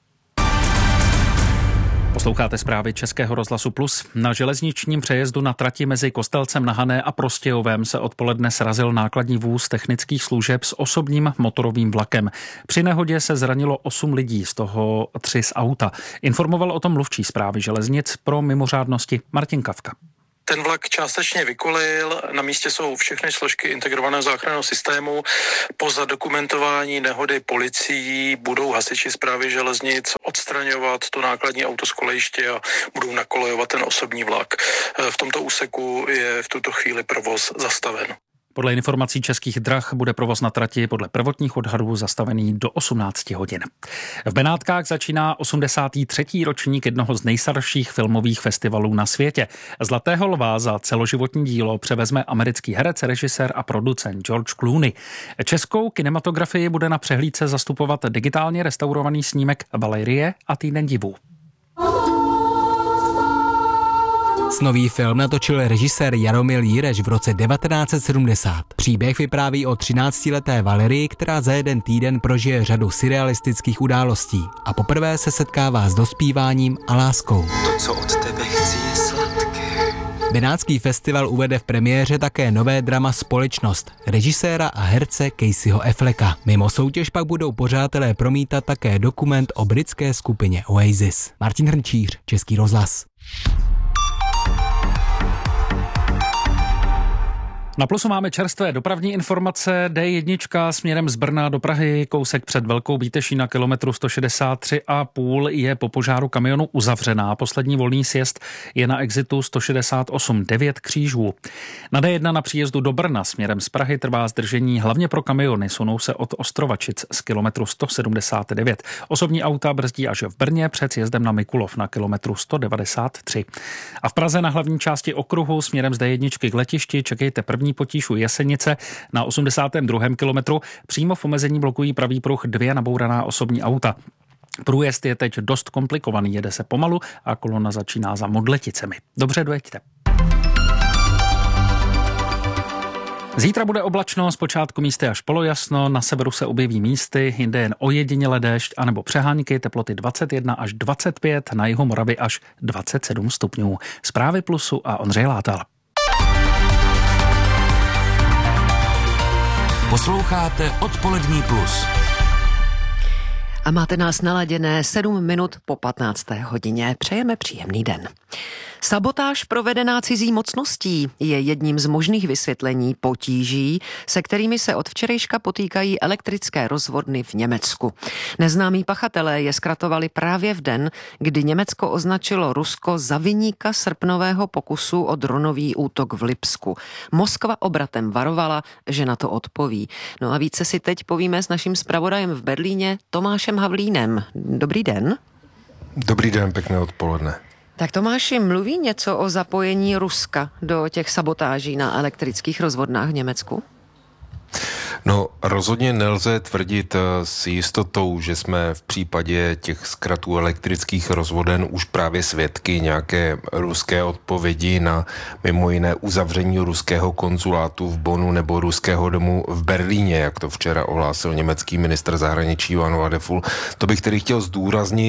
Speaker 13: Posloucháte zprávy Českého rozhlasu Plus. Na železničním přejezdu na trati mezi Kostelcem na Hané a Prostějovem se odpoledne srazil nákladní vůz technických služeb s osobním motorovým vlakem. Při nehodě se zranilo 8 lidí, z toho 3 z auta. Informoval o tom mluvčí Správy železnic pro mimořádnosti Martin Kavka.
Speaker 23: Ten vlak částečně vykolil, na místě jsou všechny složky integrovaného záchranného systému. Po zadokumentování nehody policií budou hasiči Správy železnic odstraňovat to nákladní auto z kolejiště a budou nakolejovat ten osobní vlak. V tomto úseku je v tuto chvíli provoz zastaven.
Speaker 13: Podle informací Českých drah bude provoz na trati podle prvotních odhadů zastavený do 18 hodin. V Benátkách začíná 83. ročník jednoho z nejstarších filmových festivalů na světě. Zlatého lva za celoživotní dílo převezme americký herec, režisér a producent George Clooney. Českou kinematografii bude na přehlídce zastupovat digitálně restaurovaný snímek Valérie a Týden divů.
Speaker 24: Snový film natočil režisér Jaromil Jireš v roce 1970. Příběh vypráví o 13leté Valerii, která za jeden týden prožije řadu surrealistických událostí a poprvé se setkává s dospíváním a láskou.
Speaker 25: To, co od tebe chci, je sladké.
Speaker 24: Benátský festival uvede v premiéře také nové drama Společnost režiséra a herce Caseyho Afflecka. Mimo soutěž pak budou pořadatelé promítat také dokument o britské skupině Oasis. Martin Hrnčíř, Český rozhlas.
Speaker 13: Na Plusu máme čerstvé dopravní informace. D1 směrem z Brna do Prahy, kousek před Velkou Bíteší na kilometru 163,5 je po požáru kamionu uzavřená. Poslední volný sjezd je na exitu 168, 9 křížů. Na D1 na příjezdu do Brna směrem z Prahy trvá zdržení hlavně pro kamiony. Sunou se od Ostrovačic z kilometru 179. Osobní auta brzdí až v Brně před sjezdem na Mikulov na kilometru 193. A v Praze na hlavní části okruhu směrem z D1 k letišti čekejte první potíž u Jesenice na 82. kilometru. Přímo v omezení blokují pravý pruh 2 nabouraná osobní auta. Průjezd je teď dost komplikovaný, jede se pomalu a kolona začíná za Modleticemi. Dobře, dojeďte. Zítra bude oblačno, zpočátku místy až polojasno, na severu se objeví místy, jinde jen ojediněle déšť anebo přehánky, teploty 21 až 25, na jihu Moravy až 27 stupňů. Zprávy Plusu a Ondřej Látal.
Speaker 12: Posloucháte Odpolední plus.
Speaker 1: A máte nás naladěné 7 minut po 15. hodině. Přejeme příjemný den. Sabotáž provedená cizí mocností je jedním z možných vysvětlení potíží, se kterými se od včerejška potýkají elektrické rozvodny v Německu. Neznámí pachatelé je zkratovali právě v den, kdy Německo označilo Rusko za viníka srpnového pokusu o dronový útok v Lipsku. Moskva obratem varovala, že na to odpoví. No a více si teď povíme s naším zpravodajem v Berlíně Tomášem Havlínem. Dobrý den.
Speaker 26: Dobrý den, pěkné odpoledne.
Speaker 1: Tak Tomáši, mluví něco o zapojení Ruska do těch sabotáží na elektrických rozvodnách v Německu?
Speaker 26: No, rozhodně nelze tvrdit s jistotou, že jsme v případě těch zkratů elektrických rozvoden už právě svědky nějaké ruské odpovědi na mimo jiné uzavření ruského konzulátu v Bonnu nebo ruského domu v Berlíně, jak to včera ohlásil německý ministr zahraničí Johann Wadephul. To bych tedy chtěl zdůraznit.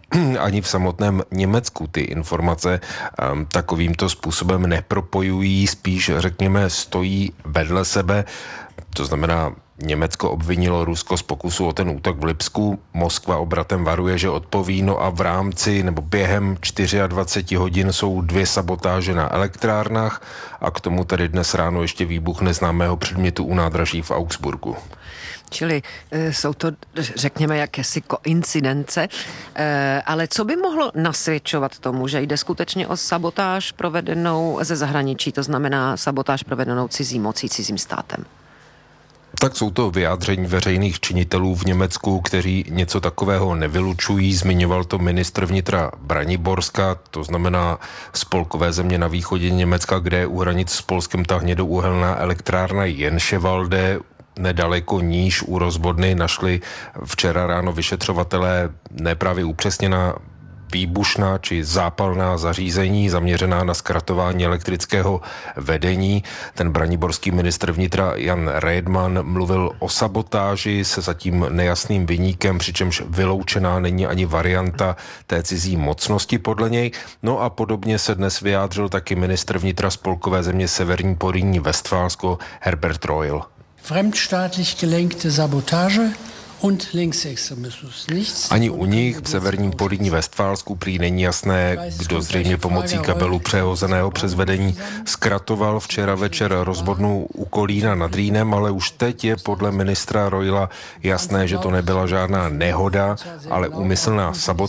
Speaker 26: ani v samotném Německu ty informace takovýmto způsobem nepropojují, spíš řekněme stojí vedle sebe. To znamená, Německo obvinilo Rusko z pokusu o ten útok v Lipsku, Moskva obratem varuje, že odpoví, no a v rámci nebo během 24 hodin jsou 2 sabotáže na elektrárnách a k tomu tedy dnes ráno ještě výbuch neznámého předmětu u nádraží v Augsburgu.
Speaker 1: Čili jsou to, řekněme, jakési koincidence, ale co by mohlo nasvědčovat tomu, že jde skutečně o sabotáž provedenou ze zahraničí, to znamená sabotáž provedenou cizí mocí, cizím státem?
Speaker 26: Tak jsou to vyjádření veřejných činitelů v Německu, kteří něco takového nevylučují. Zmiňoval to ministr vnitra Braniborska, to znamená spolkové země na východě Německa, kde je u hranic s Polskem ta hnědouhelná elektrárna Jenševalde. Nedaleko níž u rozvodny našli včera ráno vyšetřovatelé nepravě upřesněná výbušná či zápalná zařízení zaměřená na zkratování elektrického vedení. Ten braniborský ministr vnitra Jan Redmann mluvil o sabotáži se zatím nejasným viníkem, přičemž vyloučená není ani varianta té cizí mocnosti podle něj. No a podobně se dnes vyjádřil taky ministr vnitra spolkové země Severní Porýní Westfálsko Herbert Reul.
Speaker 2: Fremdstaatlich gelenkte Sabotage und Linksextremismus.
Speaker 26: Ani u nich v Severním Porýní Westfálsku prý není jasné, kdo zřejmě pomocí kabelu přehozeného přes vedení zkratoval včera večer rozvodnu u Kolína nad Rýnem, ale už teď je podle ministra Reula jasné, že to nebyla žádná nehoda, ale úmyslná sabotáž.